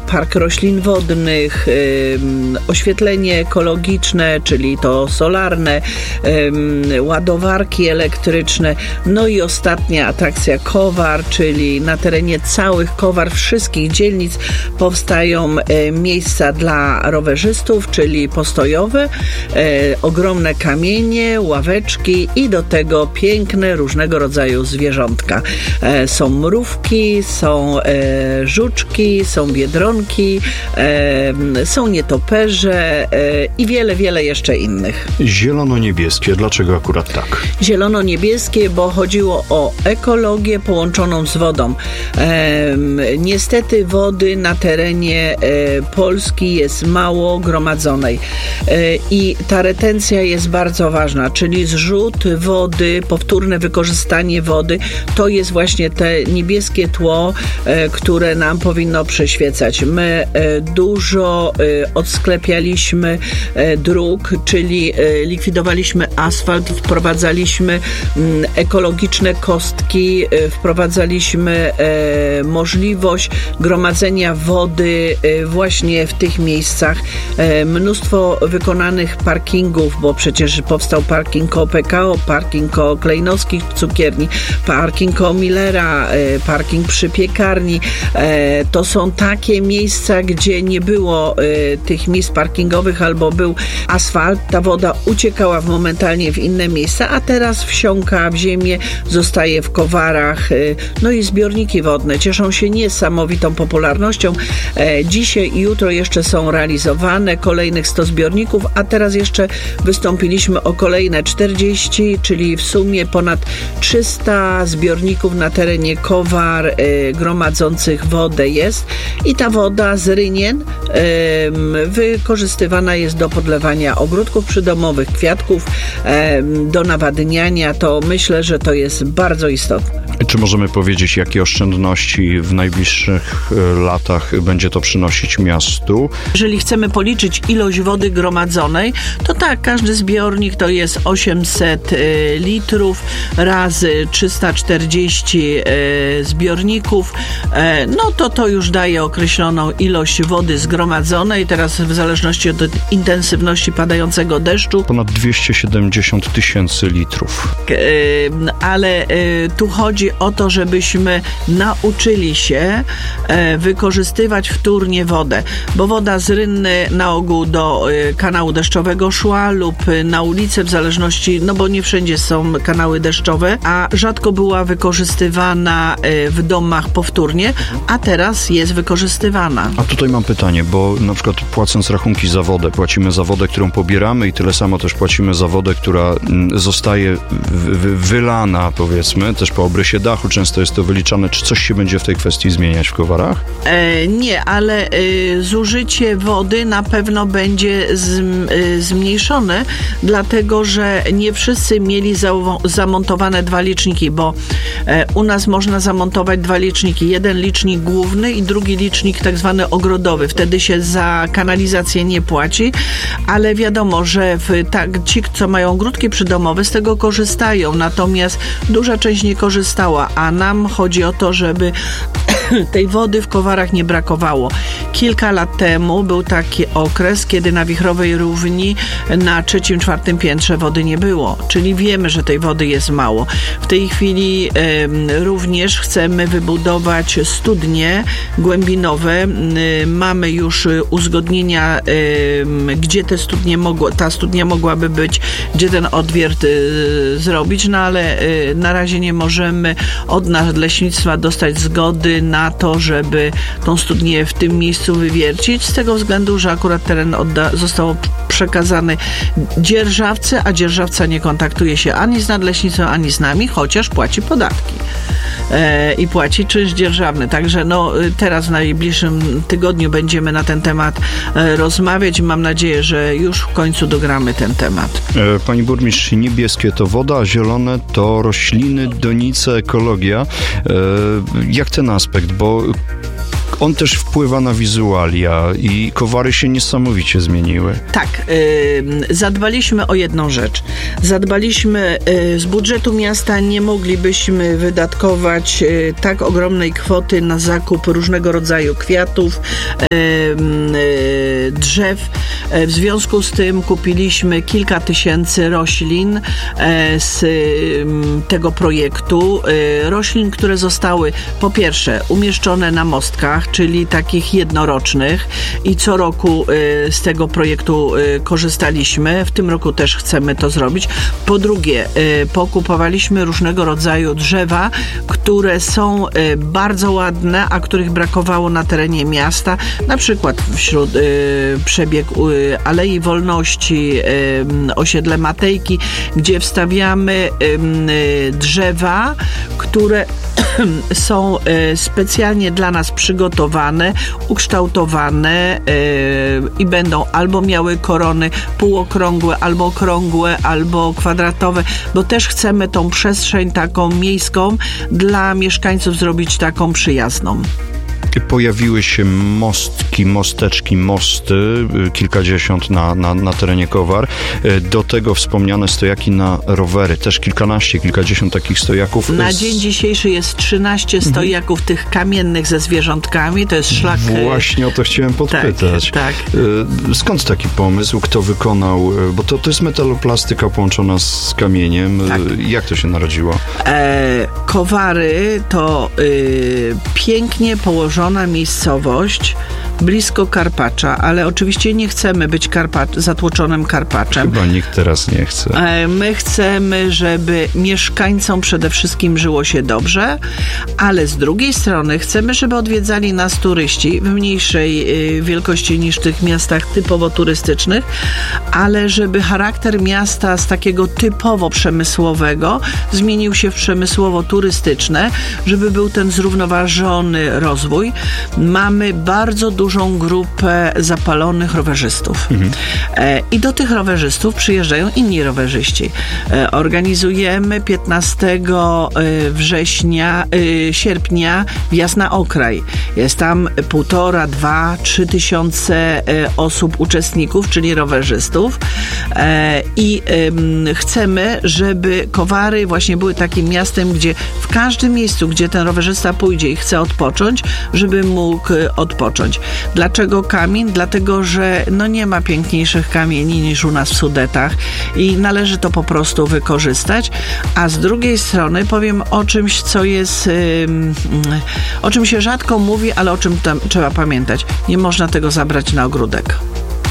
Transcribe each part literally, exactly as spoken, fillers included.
park roślin wodnych, oświetlenie ekologiczne, czyli to solarne, ładowarki elektryczne, no i ostatnia atrakcja Kowar, czyli na terenie całych Kowar, wszystkich dzielnic powstają miejsca dla rowerzystów, czyli postojowe, ogromne kamienie, ławeczki i do tego piękne różnego rodzaju zwierzątka. Są mrówki, są żuczki, są biedronki, są nietoperze i wiele, wiele jeszcze innych. Zielono-niebieskie, dlaczego akurat tak? Zielono-niebieskie, bo chodziło o ekologię połączoną z wodą. Niestety wody na terenie Polski jest mało gromadzonej i ta retencja jest bardzo ważna, czyli zrzut wody, powtórne wykorzystanie wody, to jest właśnie te niebieskie tło, które nam powinno przyświecać. My dużo odsklepialiśmy dróg, czyli likwidowaliśmy asfalt, wprowadzaliśmy ekologiczne kostki, wprowadzaliśmy możliwość gromadzenia wody właśnie w tych miejscach. Mnóstwo wykonanych parkingów, bo przecież powstał parking koło P K O, parking koło Klejnowskich cukierni, parking koło Millera, parking przy piekarni. To są takie miejsca, gdzie nie było tych miejsc parkingowych albo był asfalt, ta woda uciekała momentalnie w inne miejsca, a teraz wsiąka w ziemię, zostaje w Kowarach. No i zbiorniki wodne cieszą się niesamowitą popularnością. Dzisiaj i jutro jeszcze są realizowane kolejnych sto zbiorników, a teraz jeszcze wystąpiliśmy o kolejne czterdzieści, czyli w sumie ponad trzysta zbiorników na terenie Kowar y, gromadzących wodę jest i ta woda z rynien y, wykorzystywana jest do podlewania ogródków przydomowych, kwiatków, y, do nawadniania. To myślę, że to jest bardzo istotne. Czy możemy powiedzieć, jakie oszczędności w najbliższych latach będzie to przynosić miastu? Jeżeli chcemy policzyć ilość wody gromadzonej, to tak, każdy zbiornik to jest osiemset litrów razy trzysta czterdzieści zbiorników. No to to już daje określoną ilość wody zgromadzonej. Teraz w zależności od intensywności padającego deszczu. Ponad dwieście siedemdziesiąt tysięcy litrów. Ale tu chodzi o to, żebyśmy nauczyli się wykorzystywać wtórnie wodę, bo woda z rynny na ogół do kanału deszczowego szła lub na ulicę w zależności, no bo nie wszędzie są kanały deszczowe, a rzadko była wykorzystywana w domach powtórnie, a teraz jest wykorzystywana. A tutaj mam pytanie, bo na przykład płacąc rachunki za wodę, płacimy za wodę, którą pobieramy i tyle samo też płacimy za wodę, która zostaje wylana, powiedzmy, też po obrysie dachu, często jest to wyliczane. Czy coś się będzie w tej kwestii zmieniać w Kowarach? E, nie, ale e, zużycie wody na pewno będzie z, e, zmniejszone, dlatego, że nie wszyscy mieli za, zamontowane dwa liczniki, bo e, u nas można zamontować dwa liczniki. Jeden licznik główny i drugi licznik tak zwany ogrodowy. Wtedy się za kanalizację nie płaci, ale wiadomo, że w, tak, ci, co mają ogródki przydomowe, z tego korzystają, natomiast duża część nie korzystała, a nam chodzi o to, żeby tej wody w Kowarach nie brakowało. Kilka lat temu był taki okres, kiedy na Wichrowej Równi na trzecim, czwartym piętrze wody nie było, czyli wiemy, że tej wody jest mało. W tej chwili y, również chcemy wybudować studnie głębinowe. Y, mamy już uzgodnienia, y, gdzie te studnie mogło, ta studnia mogłaby być, gdzie ten odwiert y, zrobić, no ale y, na razie nie możemy od Nadleśnictwa dostać zgody na to, żeby tą studnię w tym miejscu wywiercić, z tego względu, że akurat teren odda- został przekazany dzierżawcy, a dzierżawca nie kontaktuje się ani z Nadleśnictwem, ani z nami, chociaż płaci podatki e, i płaci czynsz dzierżawny. Także no, teraz w najbliższym tygodniu będziemy na ten temat e, rozmawiać i mam nadzieję, że już w końcu dogramy ten temat. E, pani burmistrz, niebieskie to woda, a zielone to rośliny, donice, ekologia. E, jak ten aspekt? Bo on też wpływa na wizualia i Kowary się niesamowicie zmieniły. Tak, yy, zadbaliśmy o jedną rzecz. Zadbaliśmy yy, z budżetu miasta, nie moglibyśmy wydatkować yy, tak ogromnej kwoty na zakup różnego rodzaju kwiatów, yy, yy, drzew. Yy, w związku z tym kupiliśmy kilka tysięcy roślin yy, z yy, tego projektu. Yy, roślin, które zostały po pierwsze umieszczone na mostkach, czyli takich jednorocznych i co roku y, z tego projektu y, korzystaliśmy. W tym roku też chcemy to zrobić. Po drugie, y, pokupowaliśmy różnego rodzaju drzewa, które są y, bardzo ładne, a których brakowało na terenie miasta. Na przykład wśród y, przebieg y, Alei Wolności, y, osiedle Matejki, gdzie wstawiamy y, y, drzewa, które są y, specjalnie dla nas przygotowane, ukształtowane y, i będą albo miały korony półokrągłe, albo okrągłe, albo kwadratowe, bo też chcemy tą przestrzeń taką miejską dla mieszkańców zrobić taką przyjazną. Pojawiły się mostki, mosteczki, mosty, kilkadziesiąt na, na, na terenie Kowar. Do tego wspomniane stojaki na rowery. Też kilkanaście, kilkadziesiąt takich stojaków. Na dzień dzisiejszy jest trzynaście stojaków mhm. tych kamiennych ze zwierzątkami. To jest szlak... Właśnie o to chciałem podpytać. Tak, tak. Skąd taki pomysł? Kto wykonał? Bo to, to jest metaloplastyka połączona z kamieniem. Tak. Jak to się narodziło? E, Kowary to y, pięknie położone miejscowość blisko Karpacza, ale oczywiście nie chcemy być karpacz, zatłoczonym Karpaczem. Chyba nikt teraz nie chce. My chcemy, żeby mieszkańcom przede wszystkim żyło się dobrze, ale z drugiej strony chcemy, żeby odwiedzali nas turyści w mniejszej wielkości niż w tych miastach typowo turystycznych, ale żeby charakter miasta z takiego typowo przemysłowego zmienił się w przemysłowo-turystyczne, żeby był ten zrównoważony rozwój. Mamy bardzo dużą grupę zapalonych rowerzystów. Mhm. E, I do tych rowerzystów przyjeżdżają inni rowerzyści. E, organizujemy piętnastego września, e, sierpnia wjazd na Okraj. Jest tam półtora, dwa, trzy tysiące e, osób, uczestników, czyli rowerzystów. E, I e, chcemy, żeby Kowary właśnie były takim miastem, gdzie w każdym miejscu, gdzie ten rowerzysta pójdzie i chce odpocząć, żeby mógł odpocząć. Dlaczego kamień? Dlatego, że no nie ma piękniejszych kamieni niż u nas w Sudetach i należy to po prostu wykorzystać. A z drugiej strony powiem o czymś, co jest yy, o czym się rzadko mówi, ale o czym tam trzeba pamiętać. Nie można tego zabrać na ogródek.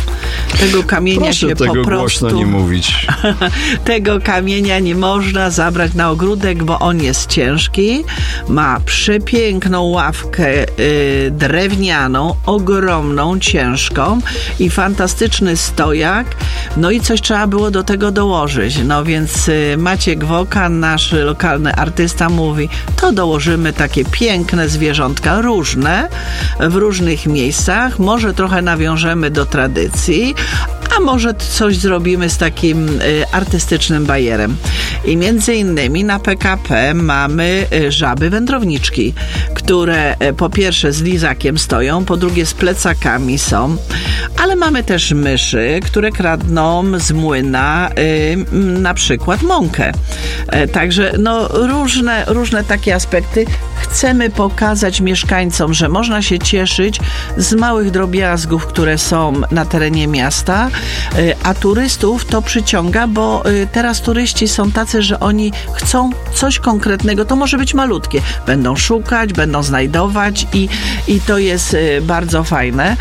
Tego kamienia Proszę się tego po prostu... głośno nie mówić. Tego kamienia nie można zabrać na ogródek, bo on jest ciężki, ma przepiękną ławkę y, drewnianą, ogromną, ciężką i fantastyczny stojak. No i coś trzeba było do tego dołożyć. No więc y, Maciek Wokan, nasz lokalny artysta, mówi, to dołożymy takie piękne zwierzątka, różne, w różnych miejscach. Może trochę nawiążemy do tradycji, a może coś zrobimy z takim y, artystycznym bajerem. I między innymi na P K P mamy y, żaby wędrowniczki, które y, po pierwsze z lizakiem stoją, po drugie z plecakami są, ale mamy też myszy, które kradną z młyna y, na przykład mąkę. Y, także no różne, różne takie aspekty. Chcemy pokazać mieszkańcom, że można się cieszyć z małych drobiazgów, które są na terenie miasta, a turystów to przyciąga, bo teraz turyści są tacy, że oni chcą coś konkretnego, to może być malutkie. Będą szukać, będą znajdować i, i to jest bardzo fajne.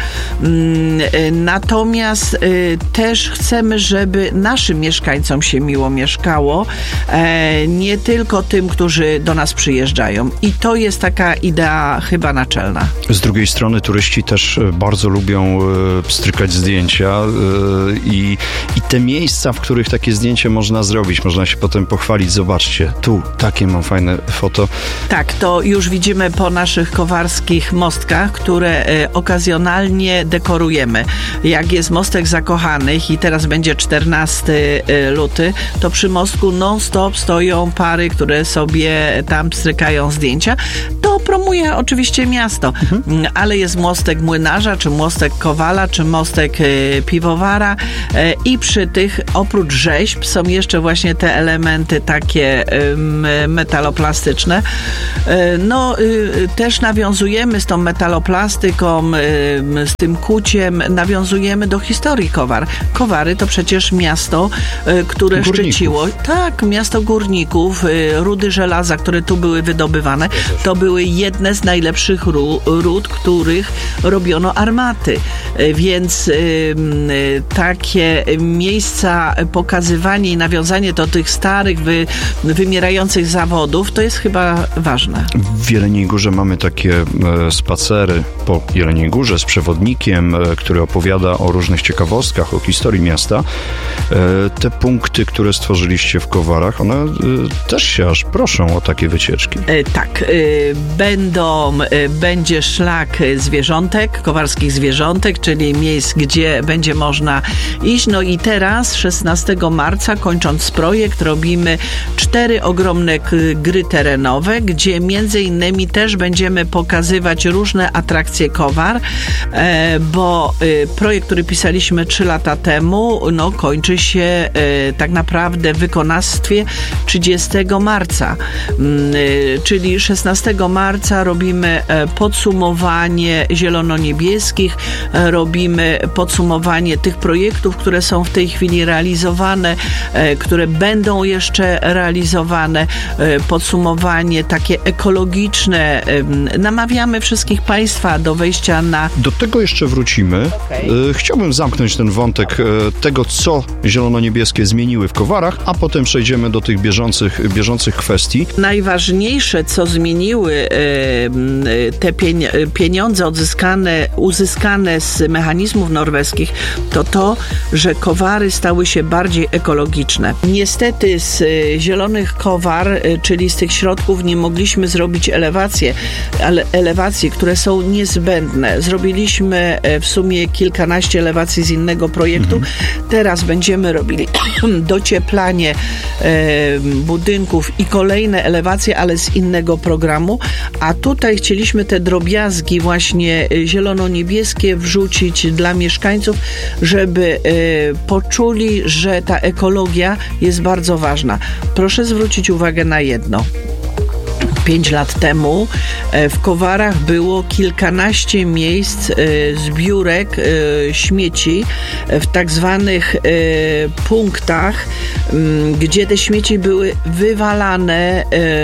Natomiast też chcemy, żeby naszym mieszkańcom się miło mieszkało, nie tylko tym, którzy do nas przyjeżdżają. I to jest taka idea chyba naczelna. Z drugiej strony turyści też bardzo lubią strykać zdjęcia i, i te miejsca, w których takie zdjęcie można zrobić, można się potem pochwalić, zobaczcie, tu takie mam fajne foto. Tak, to już widzimy po naszych kowarskich mostkach, które e, okazjonalnie dekorujemy. Jak jest Mostek Zakochanych i teraz będzie czternastego luty, to przy mostku non-stop stoją pary, które sobie tam strykają zdjęcia. To promuje oczywiście miasto, mhm. ale jest Mostek Młynarza, czy Mostek Kowala, czy Mostek e, Piwowara e, i przy tych oprócz rzeźb są jeszcze właśnie te elementy takie e, metaloplastyczne. E, no, e, też nawiązujemy z tą metaloplastyką, e, z tym kuciem, nawiązujemy do historii Kowar. Kowary to przecież miasto, e, które Górników. szczyciło, tak, miasto górników, e, rudy żelaza, które tu były wydobywane, to były jedne z najlepszych ru, ród, których robiono armaty. E, więc e, takie miejsca, pokazywanie i nawiązanie do tych starych, wy, wymierających zawodów, to jest chyba ważne. W Jeleniej Górze mamy takie e, spacery po Jeleniej Górze z przewodnikiem, e, który opowiada o różnych ciekawostkach, o historii miasta. E, te punkty, które stworzyliście w Kowarach, one e, też się aż proszą o takie wycieczki. E, tak. E, będą, e, będzie szlak zwierzątek, kowarskich zwierzątek, czyli miejsc, gdzie będzie można iść. No i teraz, szesnastego marca, kończąc projekt, robimy cztery ogromne gry terenowe, gdzie między innymi też będziemy pokazywać różne atrakcje Kowar, e, bo e, projekt, który pisaliśmy trzy lata temu, no kończy się e, tak naprawdę w wykonawstwie trzydziestego marca. E, czyli szesnastego marca robimy e, podsumowanie zielono-niebieskich, e, robimy podsumowanie tych projektów, które są w tej chwili realizowane, e, które będą jeszcze realizowane, e, podsumowanie takie ekologiczne. E, namawiamy wszystkich Państwa do wejścia na... Do tego jeszcze wrócimy. Okay. Chciałbym zamknąć ten wątek tego, co zielono-niebieskie zmieniły w Kowarach, a potem przejdziemy do tych bieżących, bieżących kwestii. Najważniejsze, co zmieniły te pieniądze odzyskane, uzyskane z mechanizmów norweskich, to to, że Kowary stały się bardziej ekologiczne. Niestety z zielonych Kowar, czyli z tych środków, nie mogliśmy zrobić elewacji, ale elewacji, które są niezbędne. Zrobiliśmy w sumie kilkanaście elewacji z innego projektu. Mhm. Teraz będziemy robili docieplanie e, budynków i kolejne elewacje, ale z innego programu. A tutaj chcieliśmy te drobiazgi właśnie zielono-niebieskie wrzucić dla mieszkańców, żeby e, poczuli, że ta ekologia jest bardzo ważna. Proszę zwrócić uwagę na jedno. Pięć lat temu w Kowarach było kilkanaście miejsc zbiórek śmieci w tak zwanych punktach, gdzie te śmieci były wywalane,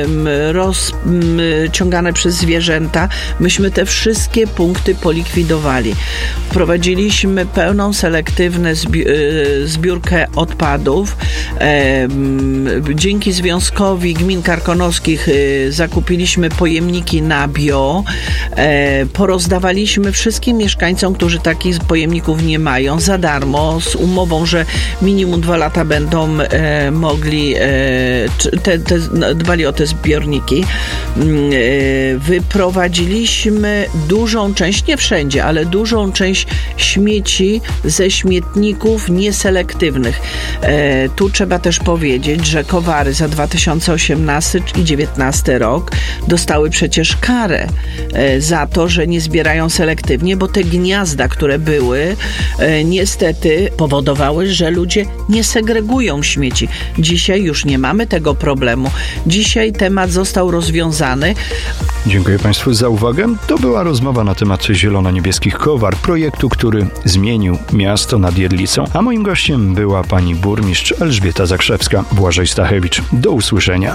rozciągane przez zwierzęta. Myśmy te wszystkie punkty polikwidowali. Wprowadziliśmy pełną selektywną zbiórkę odpadów. Dzięki Związkowi Gmin Karkonoskich zakupiliśmy pojemniki na bio, e, porozdawaliśmy wszystkim mieszkańcom, którzy takich pojemników nie mają, za darmo, z umową, że minimum dwa lata będą e, mogli e, te, te, dbali o te zbiorniki. E, wyprowadziliśmy dużą część, nie wszędzie, ale dużą część śmieci ze śmietników nieselektywnych. E, tu trzeba też powiedzieć, że Kowary za dwa tysiące osiemnasty i dwa tysiące dziewiętnasty rok dostały przecież karę e, za to, że nie zbierają selektywnie, bo te gniazda, które były, e, niestety powodowały, że ludzie nie segregują śmieci. Dzisiaj już nie mamy tego problemu. Dzisiaj temat został rozwiązany. Dziękuję Państwu za uwagę. To była rozmowa na temat Zielono-Niebieskich Kowar, projektu, który zmienił miasto nad Jedlicą. A moim gościem była pani burmistrz Elżbieta Zakrzewska. Błażej Stachewicz. Do usłyszenia.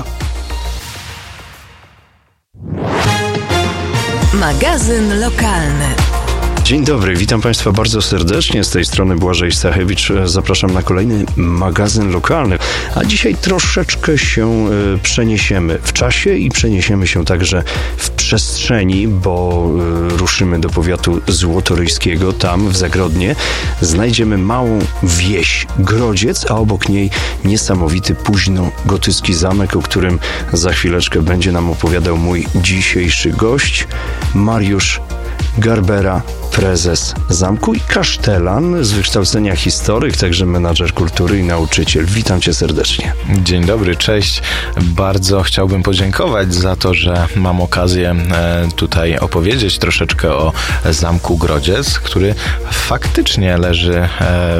Magazyn lokalny. Dzień dobry, witam Państwa bardzo serdecznie. Z tej strony Błażej Stachewicz. Zapraszam na kolejny magazyn lokalny. A dzisiaj troszeczkę się przeniesiemy w czasie i przeniesiemy się także w przestrzeni, bo ruszymy do powiatu złotoryjskiego. Tam w Zagrodnie znajdziemy małą wieś Grodziec, a obok niej niesamowity późnogotycki zamek, o którym za chwileczkę będzie nam opowiadał mój dzisiejszy gość, Mariusz Garbera, prezes zamku i kasztelan z wykształcenia historyk, także menadżer kultury i nauczyciel. Witam Cię serdecznie. Dzień dobry, cześć. Bardzo chciałbym podziękować za to, że mam okazję tutaj opowiedzieć troszeczkę o zamku Grodziec, który faktycznie leży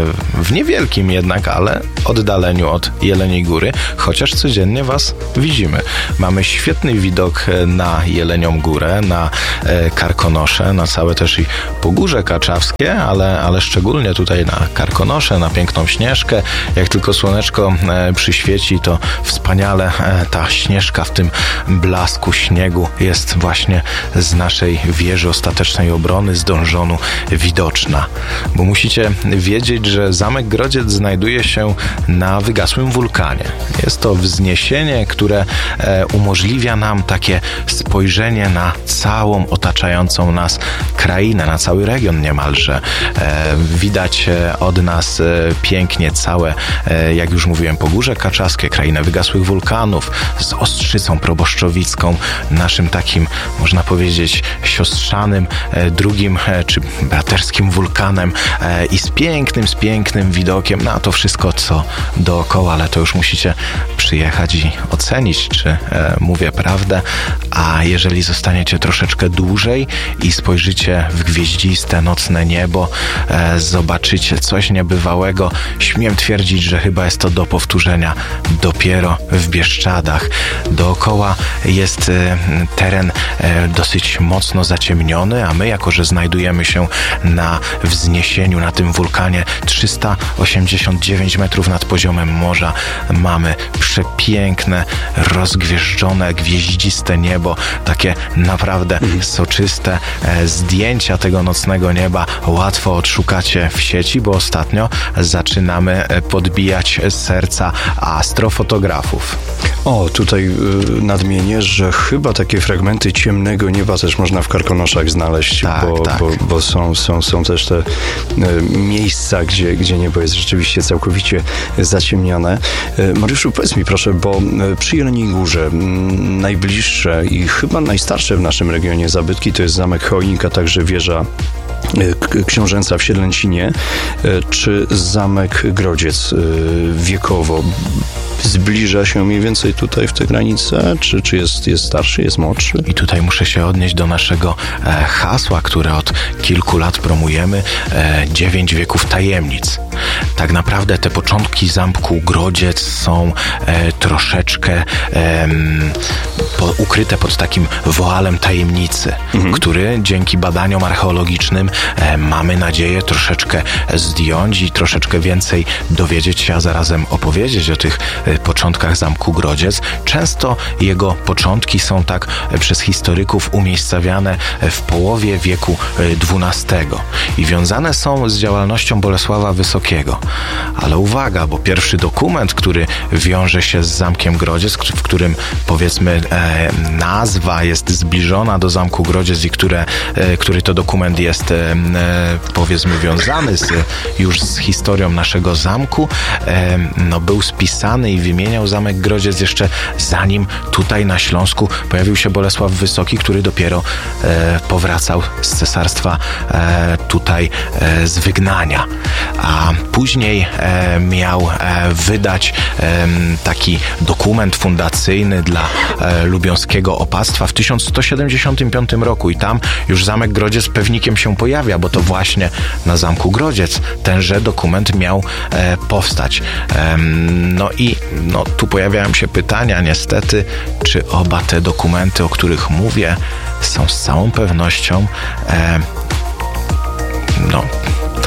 w niewielkim jednak, ale oddaleniu od Jeleniej Góry, chociaż codziennie Was widzimy. Mamy świetny widok na Jelenią Górę, na Karkonosze, na całe też i Pogórze Kaczawskie, ale, ale szczególnie tutaj na Karkonosze, na piękną Śnieżkę. Jak tylko słoneczko e, przyświeci, to wspaniale e, ta Śnieżka w tym blasku śniegu jest właśnie z naszej wieży ostatecznej obrony, z donżonu widoczna. Bo musicie wiedzieć, że zamek Grodziec znajduje się na wygasłym wulkanie. Jest to wzniesienie, które e, umożliwia nam takie spojrzenie na całą otaczającą nas krainę, na cały region niemalże. E, widać od nas e, pięknie całe, e, jak już mówiłem, Pogórze Kaczawskie, krainę wygasłych wulkanów z Ostrzycą Proboszczowicką, naszym takim, można powiedzieć, siostrzanym, e, drugim e, czy braterskim wulkanem e, i z pięknym, z pięknym widokiem na to wszystko, co dookoła, ale to już musicie przyjechać i ocenić, czy e, mówię prawdę, a jeżeli zostaniecie troszeczkę dłużej i spojrzycie w gwieździste, nocne niebo, e, zobaczycie coś niebywałego. Śmiem twierdzić, że chyba jest to do powtórzenia dopiero w Bieszczadach. Dookoła jest e, teren e, dosyć mocno zaciemniony, a my, jako że znajdujemy się na wzniesieniu, na tym wulkanie trzysta osiemdziesiąt dziewięć metrów nad poziomem morza, mamy przepiękne, rozgwieżdżone, gwieździste niebo, takie naprawdę soczyste e, zdjęcia tego nocnego nieba łatwo odszukacie w sieci, bo ostatnio zaczynamy podbijać serca astrofotografów. O, tutaj y, nadmienię, że chyba takie fragmenty ciemnego nieba też można w Karkonoszach znaleźć, tak, bo, tak. bo, bo są, są, są też te y, miejsca, gdzie, gdzie niebo jest rzeczywiście całkowicie zaciemnione. Y, Mariuszu, powiedz mi proszę, bo y, przy Jeleniej Górze y, najbliższe i chyba najstarsze w naszym regionie zabytki to jest zamek Choinik, a także wieża książęca w Siedlęcinie, czy zamek Grodziec wiekowo zbliża się mniej więcej tutaj w te granice, czy, czy jest, jest starszy, jest młodszy? I tutaj muszę się odnieść do naszego e, hasła, które od kilku lat promujemy, e, dziewięć wieków tajemnic. Tak naprawdę te początki zamku Grodziec są e, troszeczkę e, po, ukryte pod takim woalem tajemnicy, mhm. który dzięki badaniom archeologicznym e, mamy nadzieję troszeczkę zdjąć i troszeczkę więcej dowiedzieć się, a zarazem opowiedzieć o tych e, początkach zamku Grodziec. Często jego początki są tak e, przez historyków umiejscawiane w połowie wieku dwunastego i wiązane są z działalnością Bolesława Wysokiego. Ale uwaga, bo pierwszy dokument, który wiąże się z zamkiem Grodziec, w którym powiedzmy e, nazwa jest zbliżona do zamku Grodziec i które, e, który to dokument jest e, powiedzmy wiązany z, już z historią naszego zamku, e, no był spisany i wymieniał zamek Grodziec jeszcze zanim tutaj na Śląsku pojawił się Bolesław Wysoki, który dopiero e, powracał z cesarstwa e, tutaj e, z wygnania. A później e, miał e, wydać e, taki dokument fundacyjny dla e, lubiąskiego opactwa w tysiąc sto siedemdziesiątym piątym roku i tam już zamek Grodziec pewnikiem się pojawia, bo to właśnie na zamku Grodziec tenże dokument miał e, powstać. E, no i no, tu pojawiają się pytania niestety, czy oba te dokumenty, o których mówię, są z całą pewnością e, no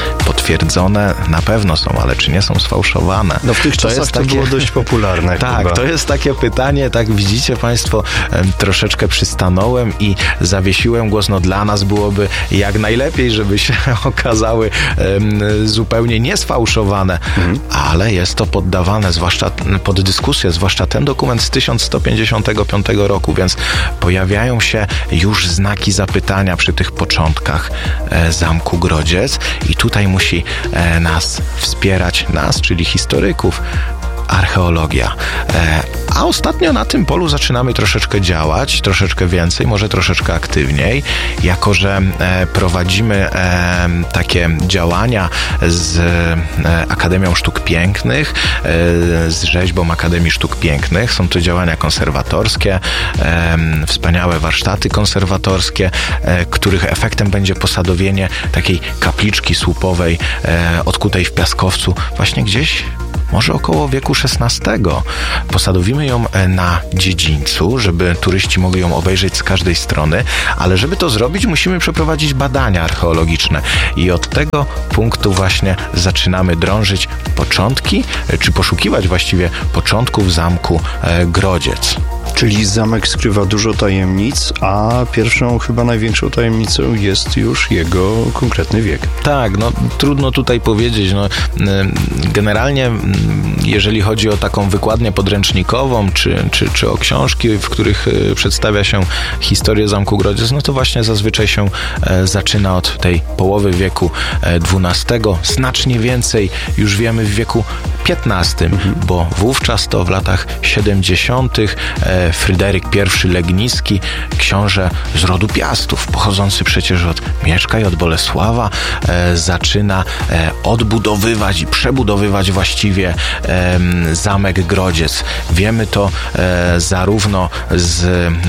potwierdzone na pewno są, ale czy nie są sfałszowane? No w tych czasach to, jest takie... to było dość popularne. Tak, chyba. To jest takie pytanie, tak widzicie Państwo, troszeczkę przystanąłem i zawiesiłem głos. No dla nas byłoby jak najlepiej, żeby się okazały um, zupełnie niesfałszowane, mhm. ale jest to poddawane zwłaszcza pod dyskusję, zwłaszcza ten dokument z tysiąc sto pięćdziesiątego piątego roku, więc pojawiają się już znaki zapytania przy tych początkach e, Zamku Grodziec i tutaj musi e, nas wspierać, nas, czyli historyków, archeologia. E, a ostatnio na tym polu zaczynamy troszeczkę działać, troszeczkę więcej, może troszeczkę aktywniej, jako że e, prowadzimy e, takie działania z e, Akademią Sztuk Pięknych, e, z rzeźbą Akademii Sztuk Pięknych. Są to działania konserwatorskie, e, wspaniałe warsztaty konserwatorskie, e, których efektem będzie posadowienie takiej kapliczki słupowej e, odkutej w piaskowcu, właśnie gdzieś może około wieku szesnastego. Posadowimy ją na dziedzińcu, żeby turyści mogli ją obejrzeć z każdej strony, ale żeby to zrobić, musimy przeprowadzić badania archeologiczne i od tego punktu właśnie zaczynamy drążyć początki, czy poszukiwać właściwie początków Zamku Grodziec. Czyli zamek skrywa dużo tajemnic, a pierwszą, chyba największą tajemnicą jest już jego konkretny wiek. Tak, no trudno tutaj powiedzieć. No, generalnie jeżeli chodzi o taką wykładnię podręcznikową, czy, czy, czy o książki, w których przedstawia się historię Zamku Grodziec, no to właśnie zazwyczaj się zaczyna od tej połowy wieku dwunastego. Znacznie więcej już wiemy w wieku piętnastym, mhm. bo wówczas to w latach siedemdziesiątych Fryderyk I Legnicki, książę z rodu Piastów, pochodzący przecież od Mieszka i od Bolesława, e, zaczyna e, odbudowywać i przebudowywać właściwie e, Zamek Grodziec. Wiemy to e, zarówno z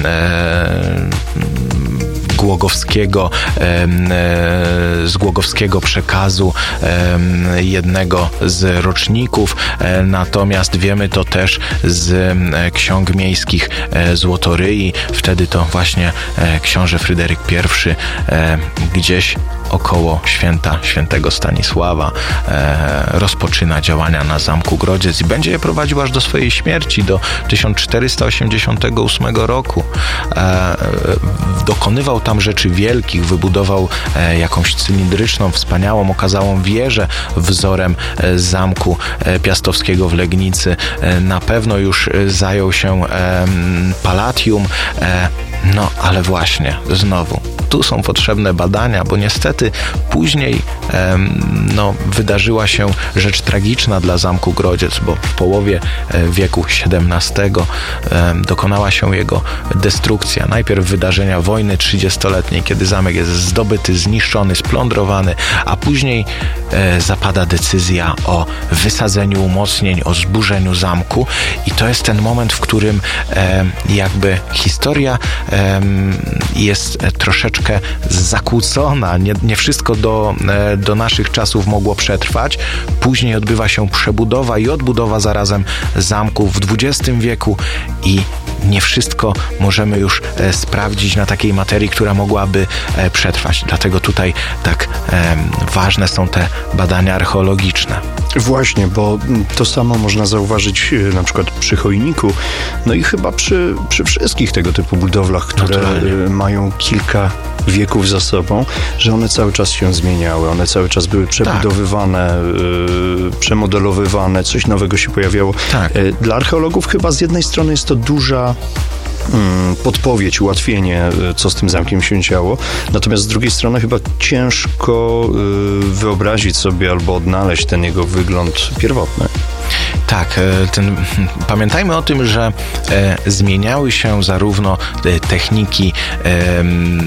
e, Głogowskiego, z Głogowskiego przekazu jednego z roczników, natomiast wiemy to też z ksiąg miejskich Złotoryi. Wtedy to właśnie książę Fryderyk I gdzieś około święta świętego Stanisława rozpoczyna działania na Zamku Grodziec i będzie je prowadził aż do swojej śmierci, do tysiąc czterysta osiemdziesiątego ósmego roku. Dokonywał tam rzeczy wielkich, wybudował e, jakąś cylindryczną, wspaniałą, okazałą wieżę wzorem e, Zamku e, Piastowskiego w Legnicy. E, na pewno już e, zajął się e, Palatium, e, no ale właśnie, znowu, tu są potrzebne badania, bo niestety później e, no, wydarzyła się rzecz tragiczna dla Zamku Grodziec, bo w połowie e, wieku siedemnastego e, dokonała się jego destrukcja. Najpierw wydarzenia wojny trzydziestoletniej, kiedy zamek jest zdobyty, zniszczony, splądrowany, a później e, zapada decyzja o wysadzeniu umocnień, o zburzeniu zamku i to jest ten moment, w którym e, jakby historia e, jest troszeczkę zakłócona. Nie, nie wszystko do, e, do naszych czasów mogło przetrwać. Później odbywa się przebudowa i odbudowa zarazem zamku w dwudziestym wieku i nie wszystko możemy już e, sprawdzić na takiej materii, która mogłaby e, przetrwać. Dlatego tutaj tak e, ważne są te badania archeologiczne. Właśnie, bo to samo można zauważyć e, na przykład przy Chojniku, no i chyba przy, przy wszystkich tego typu budowlach, które e, mają kilka wieków za sobą, że one cały czas się zmieniały, one cały czas były przebudowywane, tak. e, przemodelowywane, coś nowego się pojawiało. Tak. E, dla archeologów chyba z jednej strony jest to duża podpowiedź, ułatwienie, co z tym zamkiem się działo. Natomiast z drugiej strony chyba ciężko wyobrazić sobie albo odnaleźć ten jego wygląd pierwotny. Tak, ten, pamiętajmy o tym, że e, zmieniały się zarówno e, techniki e,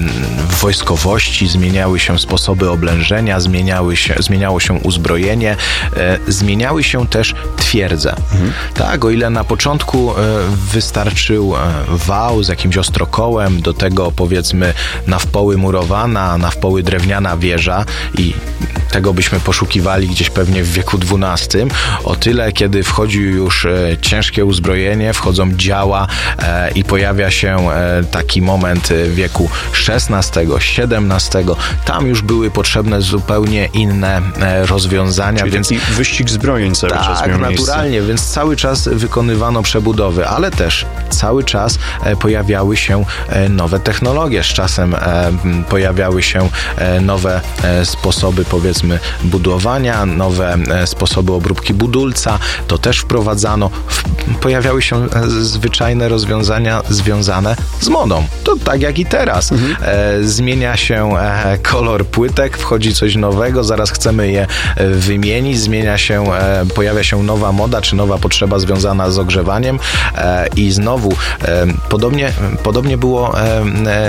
wojskowości, zmieniały się sposoby oblężenia, zmieniały się, zmieniało się uzbrojenie, e, zmieniały się też twierdze. Mhm. Tak, o ile na początku e, wystarczył e, wał z jakimś ostrokołem, do tego powiedzmy na wpoły murowana, na wpoły drewniana wieża i tego byśmy poszukiwali gdzieś pewnie w wieku dwunastym. O tyle, kiedy wchodzi już e, ciężkie uzbrojenie, wchodzą działa e, i pojawia się e, taki moment wieku szesnastego, siedemnastego. Tam już były potrzebne zupełnie inne e, rozwiązania. Czyli więc taki wyścig zbrojeń cały tak, czas miał miejsce. naturalnie, więc cały czas wykonywano przebudowy, ale też cały czas e, pojawiały się e, nowe technologie. Z czasem e, pojawiały się e, nowe e, sposoby, powiedzmy, budowania, nowe e, sposoby obróbki budulca. To też wprowadzano. W, pojawiały się e, zwyczajne rozwiązania związane z modą. To tak jak i teraz. Mhm. E, zmienia się e, kolor płytek, wchodzi coś nowego, zaraz chcemy je e, wymienić, zmienia się, e, pojawia się nowa moda, czy nowa potrzeba związana z ogrzewaniem e, i znowu e, podobnie, podobnie było e, e,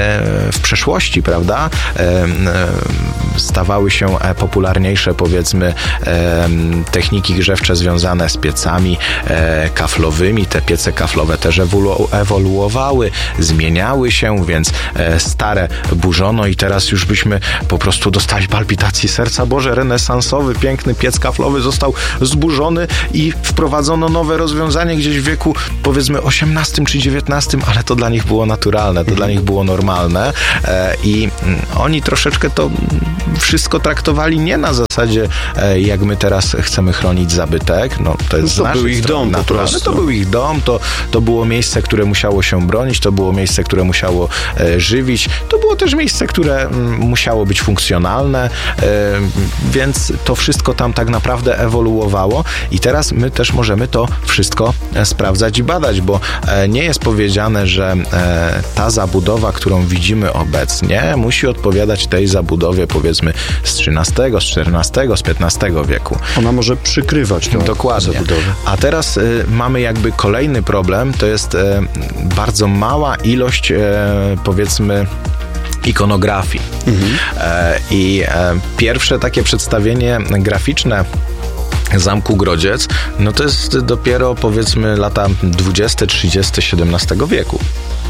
w przeszłości, prawda? E, e, stawały się popularniejsze, powiedzmy, e, techniki grzewcze związane z piecami e, kaflowymi. Te piece kaflowe też ewolu- ewoluowały, zmieniały się, więc e, stare burzono i teraz już byśmy po prostu dostali palpitacji serca. Boże, renesansowy, piękny piec kaflowy został zburzony i wprowadzono nowe rozwiązanie gdzieś w wieku, powiedzmy, osiemnastym czy dziewiętnastym, ale to dla nich było naturalne, to dla nich było normalne e, i mm, oni troszeczkę to wszystko traktowali nie na zasadzie, e, jak my teraz chcemy chronić zabytek. No, to jest no to był ich dom po prostu. To był ich dom, to, to było miejsce, które musiało się bronić, to było miejsce, które musiało e, żywić, to było też miejsce, które m, musiało być funkcjonalne, e, więc to wszystko tam tak naprawdę ewoluowało i teraz my też możemy to wszystko e, sprawdzać i badać, bo e, nie jest powiedziane, że e, ta zabudowa, którą widzimy obecnie, musi odpowiadać tej zabudowie, powiedzmy, z trzynastego, z czternastego, z piętnastego wieku. Ona może przykrywać tę Dokładnie. zabudowę. A teraz y, mamy jakby kolejny problem, to jest y, bardzo mała ilość, y, powiedzmy, ikonografii. Mhm. E, I e, pierwsze takie przedstawienie graficzne Zamku Grodziec, no to jest dopiero, powiedzmy, lata dwudzieste, trzydzieste siedemnastego wieku.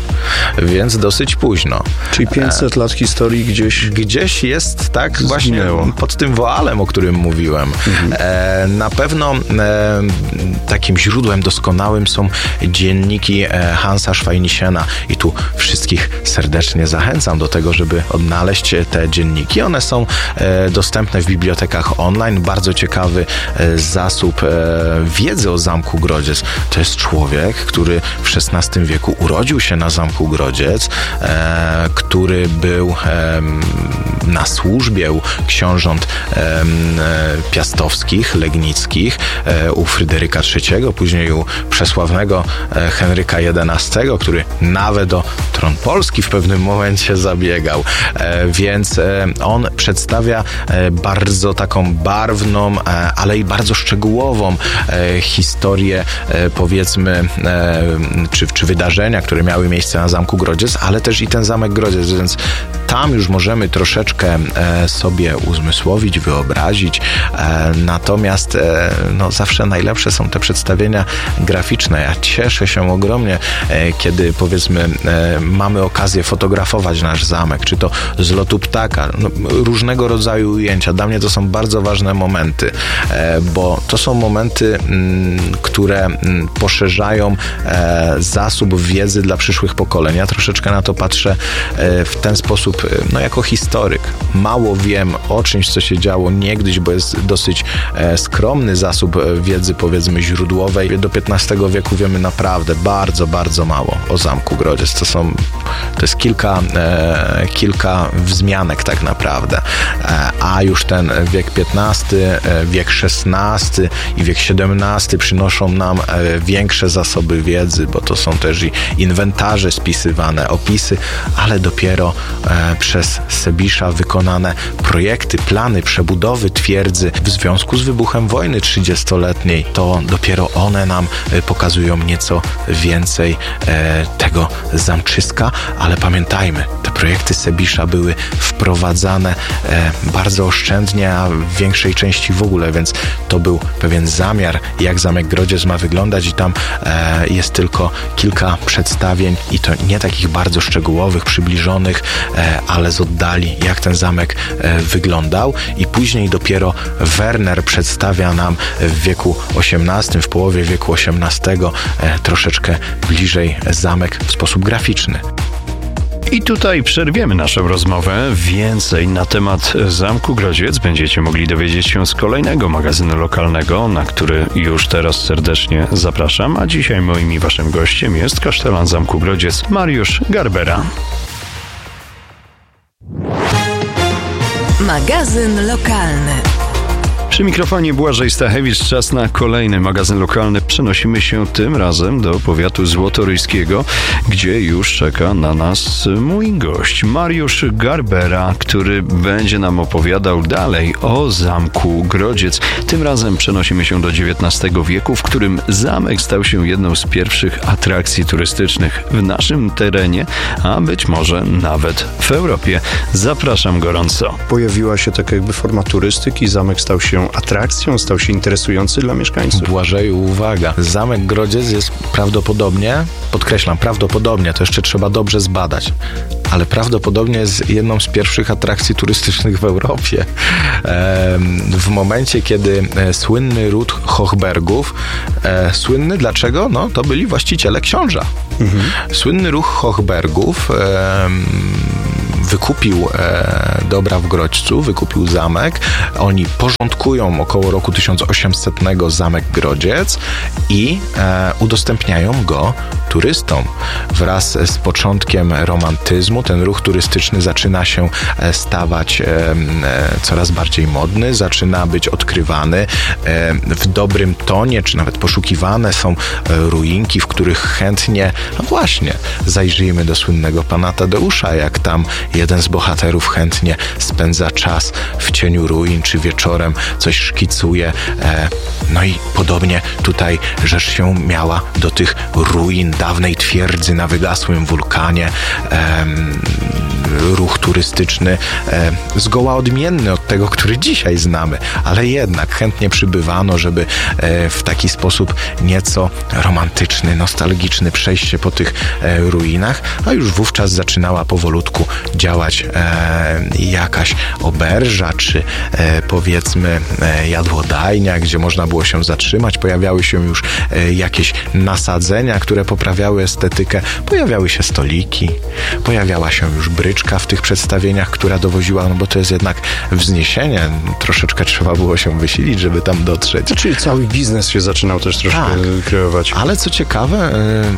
Więc dosyć późno. Czyli pięćset lat historii gdzieś Gdzieś jest, tak, zginęło. właśnie pod tym woalem, o którym mówiłem. Mhm. E, na pewno e, takim źródłem doskonałym są dzienniki e, Hansa Schweinisiena i tu wszystkich serdecznie zachęcam do tego, żeby odnaleźć te dzienniki. One są e, dostępne w bibliotekach online. Bardzo ciekawy e, zasób e, wiedzy o Zamku Grodziec. To jest człowiek, który w szesnastym wieku urodził się na Zamku Grodziec, e, który był e, na służbie u książąt e, piastowskich, legnickich, e, u Fryderyka trzeciego, później u przesławnego e, Henryka jedenastego, który nawet o tron Polski w pewnym momencie zabiegał. E, więc e, on przedstawia e, bardzo taką barwną, e, ale i bardzo szczegółową e, historię, e, powiedzmy, e, czy, czy wydarzenia, które miały miejsce na Zamku Grodziec, ale też i ten Zamek Grodziec, więc tam już możemy troszeczkę e, sobie uzmysłowić, wyobrazić. E, natomiast e, no, zawsze najlepsze są te przedstawienia graficzne. Ja cieszę się ogromnie, e, kiedy, powiedzmy, e, mamy okazję fotografować nasz zamek, czy to z lotu ptaka, no, różnego rodzaju ujęcia. Dla mnie to są bardzo ważne momenty, e, bo to są momenty, m, które m, poszerzają e, zasób wiedzy dla przyszłych pokoleń. Ja troszeczkę na to patrzę e, w ten sposób, no jako historyk. Mało wiem o czymś, co się działo niegdyś, bo jest dosyć e, skromny zasób wiedzy, powiedzmy, źródłowej. Do piętnastego wieku wiemy naprawdę bardzo, bardzo mało o Zamku Grodziec. To są, to jest kilka, e, kilka wzmianek tak naprawdę. E, a już ten wiek piętnasty, e, wiek szesnasty i wiek siedemnasty przynoszą nam e, większe zasoby wiedzy, bo to są też i inwentarze spisywane, opisy, ale dopiero e, przez Sebisza wykonane projekty, plany przebudowy twierdzy w związku z wybuchem wojny trzydziestoletniej. To dopiero one nam e, pokazują nieco więcej e, tego zamczyska, ale pamiętajmy, te projekty Sebisza były wprowadzane e, bardzo oszczędnie, a w większej części w ogóle, więc to był pewien zamiar, jak Zamek Grodziec ma wyglądać i tam e, jest tylko kilka przedstawień i to nie takich bardzo szczegółowych, przybliżonych, e, ale z oddali, jak ten zamek wyglądał, i później dopiero Werner przedstawia nam w wieku osiemnastym, w połowie wieku osiemnastego troszeczkę bliżej zamek w sposób graficzny. I tutaj przerwiemy naszą rozmowę. Więcej na temat Zamku Grodziec będziecie mogli dowiedzieć się z kolejnego magazynu lokalnego, na który już teraz serdecznie zapraszam. A dzisiaj moim i waszym gościem jest kasztelan Zamku Grodziec Mariusz Garbera. Magazyn lokalny. Przy mikrofonie Błażej Stachewicz, czas na kolejny magazyn lokalny. Przenosimy się tym razem do powiatu złotoryjskiego, gdzie już czeka na nas mój gość, Mariusz Garbera, który będzie nam opowiadał dalej o Zamku Grodziec. Tym razem przenosimy się do dziewiętnastego wieku, w którym zamek stał się jedną z pierwszych atrakcji turystycznych w naszym terenie, a być może nawet w Europie. Zapraszam gorąco. Pojawiła się taka jakby forma turystyki, zamek stał się atrakcją, stał się interesujący dla mieszkańców. Błażeju, uwaga. Zamek Grodziec jest prawdopodobnie, podkreślam, prawdopodobnie, to jeszcze trzeba dobrze zbadać, ale prawdopodobnie jest jedną z pierwszych atrakcji turystycznych w Europie. W momencie, kiedy słynny ród Hochbergów, słynny dlaczego? No, to byli właściciele książa. Mhm. Słynny ruch Hochbergów wykupił e, dobra w Grodźcu, wykupił zamek. Oni porządkują około roku tysiąc osiemsetnego zamek Grodziec i e, udostępniają go turystom. Wraz z początkiem romantyzmu ten ruch turystyczny zaczyna się stawać e, e, coraz bardziej modny, zaczyna być odkrywany e, w dobrym tonie, czy nawet poszukiwane są ruinki, w których chętnie, no właśnie, zajrzyjmy do słynnego pana Tadeusza, jak tam jeden z bohaterów chętnie spędza czas w cieniu ruin, czy wieczorem coś szkicuje. E, no i podobnie tutaj rzecz się miała do tych ruin dawnej twierdzy na wygasłym wulkanie. E, ruch turystyczny e, zgoła odmienny od tego, który dzisiaj znamy, ale jednak chętnie przybywano, żeby e, w taki sposób nieco romantyczny, nostalgiczny przejść się po tych e, ruinach, a już wówczas zaczynała powolutku działać e, jakaś oberża, czy e, powiedzmy e, jadłodajnia, gdzie można było się zatrzymać. Pojawiały się już e, jakieś nasadzenia, które poprawiały estetykę. Pojawiały się stoliki, pojawiała się już bryczka w tych przedstawieniach, która dowoziła, no bo to jest jednak wzniesienie. Troszeczkę trzeba było się wysilić, żeby tam dotrzeć. Czyli cały biznes się zaczynał też troszkę tak kreować. Ale co ciekawe,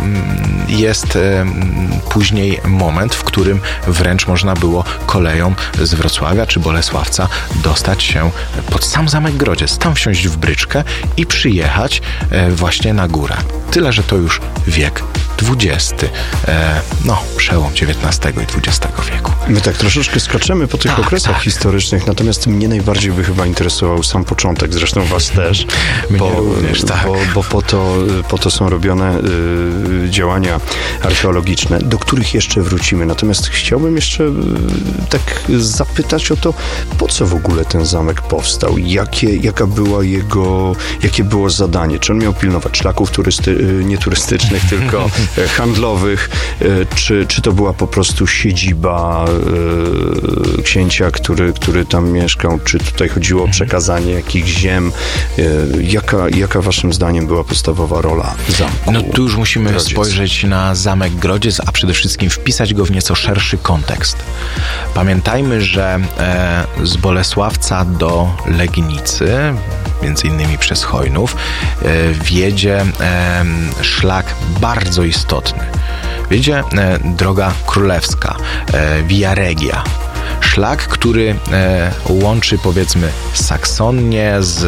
jest później moment, w którym wręcz można było koleją z Wrocławia czy Bolesławca dostać się pod sam Zamek Grodziec, tam wsiąść w bryczkę i przyjechać właśnie na górę. Tyle, że to już wiek dwudziesty. No, przełom dziewiętnastego i dwudziestego wieku. My tak troszeczkę skaczemy po tych tak, okresach tak. historycznych, natomiast mnie najbardziej by chyba interesował sam początek, zresztą was też, bo, również, tak. bo, bo po, to, po to są robione y, działania archeologiczne, do których jeszcze wrócimy. Natomiast chciałbym jeszcze y, tak zapytać o to, po co w ogóle ten zamek powstał? Jakie, jaka była jego, jakie było zadanie? Czy on miał pilnować szlaków turysty, y, nie turystycznych, tylko handlowych? Y, czy, czy to była po prostu siedziba y, księcia, który, który tam mieszkał? Czy tutaj chodziło o przekazanie jakichś ziem? Y, jaka, jaka waszym zdaniem była podstawowa rola zamku? No tu już musimy Grodziec. spojrzeć na Zamek Grodziec, a przede wszystkim wpisać go w nieco szerszy kontekst. Pamiętajmy, że e, z Bolesławca do Legnicy, między innymi przez Chojnów, e, wiedzie e, szlak bardzo istotny. Wiedzie e, droga królewska, e, Via Regia. Szlak, który e, łączy, powiedzmy, Saksonię z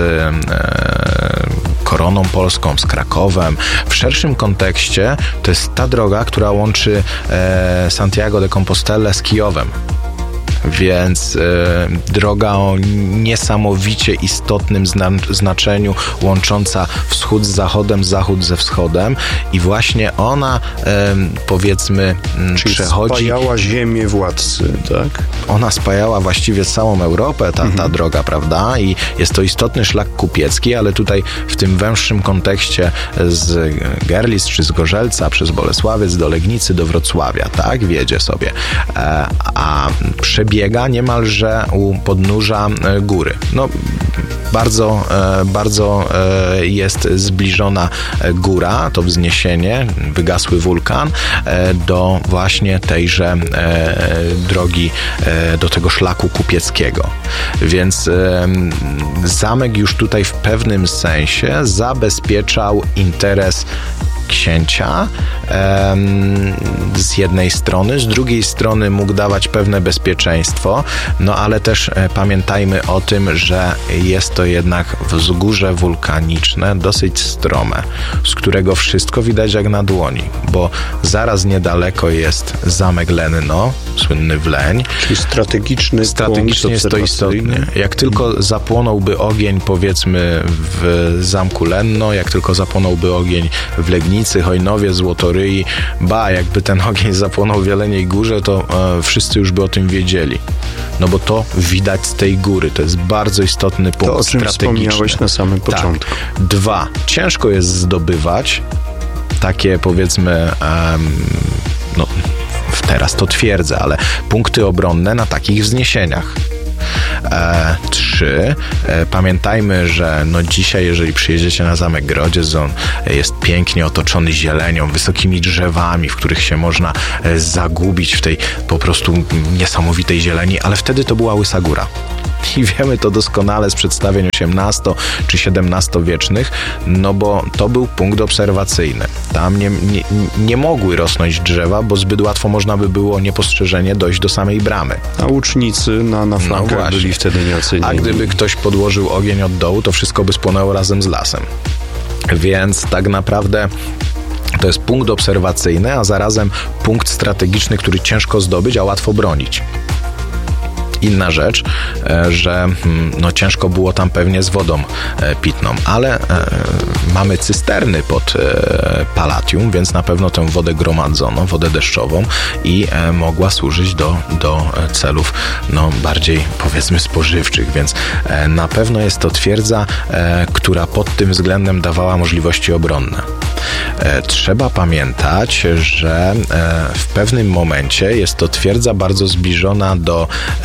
e, Koroną Polską, z Krakowem. W szerszym kontekście to jest ta droga, która łączy e, Santiago de Compostela z Kijowem. więc e, droga o niesamowicie istotnym zna- znaczeniu, łącząca wschód z zachodem, zachód ze wschodem i właśnie ona e, powiedzmy Czyli przechodzi... spajała ziemię władcy, tak? Ona spajała właściwie całą Europę, ta, ta mhm. droga, prawda? I jest to istotny szlak kupiecki, ale tutaj w tym węższym kontekście z Görlitz czy z Gorzelca przez Bolesławiec do Legnicy, do Wrocławia, tak? Wiedzie sobie. E, a przebiega niemalże u podnóża góry. No, bardzo, e, bardzo e, jest zbliżona góra, to wzniesienie, wygasły wulkan, e, do właśnie tejże e, drogi, e, do tego szlaku kupieckiego. Więc e, zamek już tutaj w pewnym sensie zabezpieczał interes księcia em, z jednej strony, z drugiej strony mógł dawać pewne bezpieczeństwo, no ale też e, pamiętajmy o tym, że jest to jednak wzgórze wulkaniczne, dosyć strome, z którego wszystko widać jak na dłoni, bo zaraz niedaleko jest zamek Lenno, słynny Wleń. Czyli strategiczny Strategicznie punkt jest to istotne. Jak tylko zapłonąłby ogień, powiedzmy w zamku Lenno, jak tylko zapłonąłby ogień w Legnicy, Hojnowie, Złotoryi, ba, jakby ten ogień zapłonął w Jeleniej Górze, to e, wszyscy już by o tym wiedzieli. No bo to widać z tej góry. To jest bardzo istotny punkt to, o czym strategiczny. Wspomniałeś na samym początku. Tak. Dwa. Ciężko jest zdobywać takie, powiedzmy, um, no teraz to twierdzę, ale punkty obronne na takich wzniesieniach. E, trzy. E, pamiętajmy, że no dzisiaj, jeżeli przyjedziecie na zamek Grodziec, on jest pięknie otoczony zielenią, wysokimi drzewami, w których się można e, zagubić w tej po prostu niesamowitej zieleni, ale wtedy to była Łysa Góra. I wiemy to doskonale z przedstawień osiemnasto- czy siedemnastowiecznych, no bo to był punkt obserwacyjny. Tam nie, nie, nie mogły rosnąć drzewa, bo zbyt łatwo można by było niepostrzeżenie dojść do samej bramy. A łucznicy na, na flankach no byli wtedy nieocenieni. A gdyby ktoś podłożył ogień od dołu, to wszystko by spłonęło razem z lasem. Więc tak naprawdę to jest punkt obserwacyjny, a zarazem punkt strategiczny, który ciężko zdobyć, a łatwo bronić. Inna rzecz, że no ciężko było tam pewnie z wodą pitną, ale mamy cysterny pod Palatium, więc na pewno tę wodę gromadzono, wodę deszczową i mogła służyć do, do celów no, bardziej powiedzmy spożywczych, więc na pewno jest to twierdza, która pod tym względem dawała możliwości obronne. Trzeba pamiętać, że w pewnym momencie jest to twierdza bardzo zbliżona do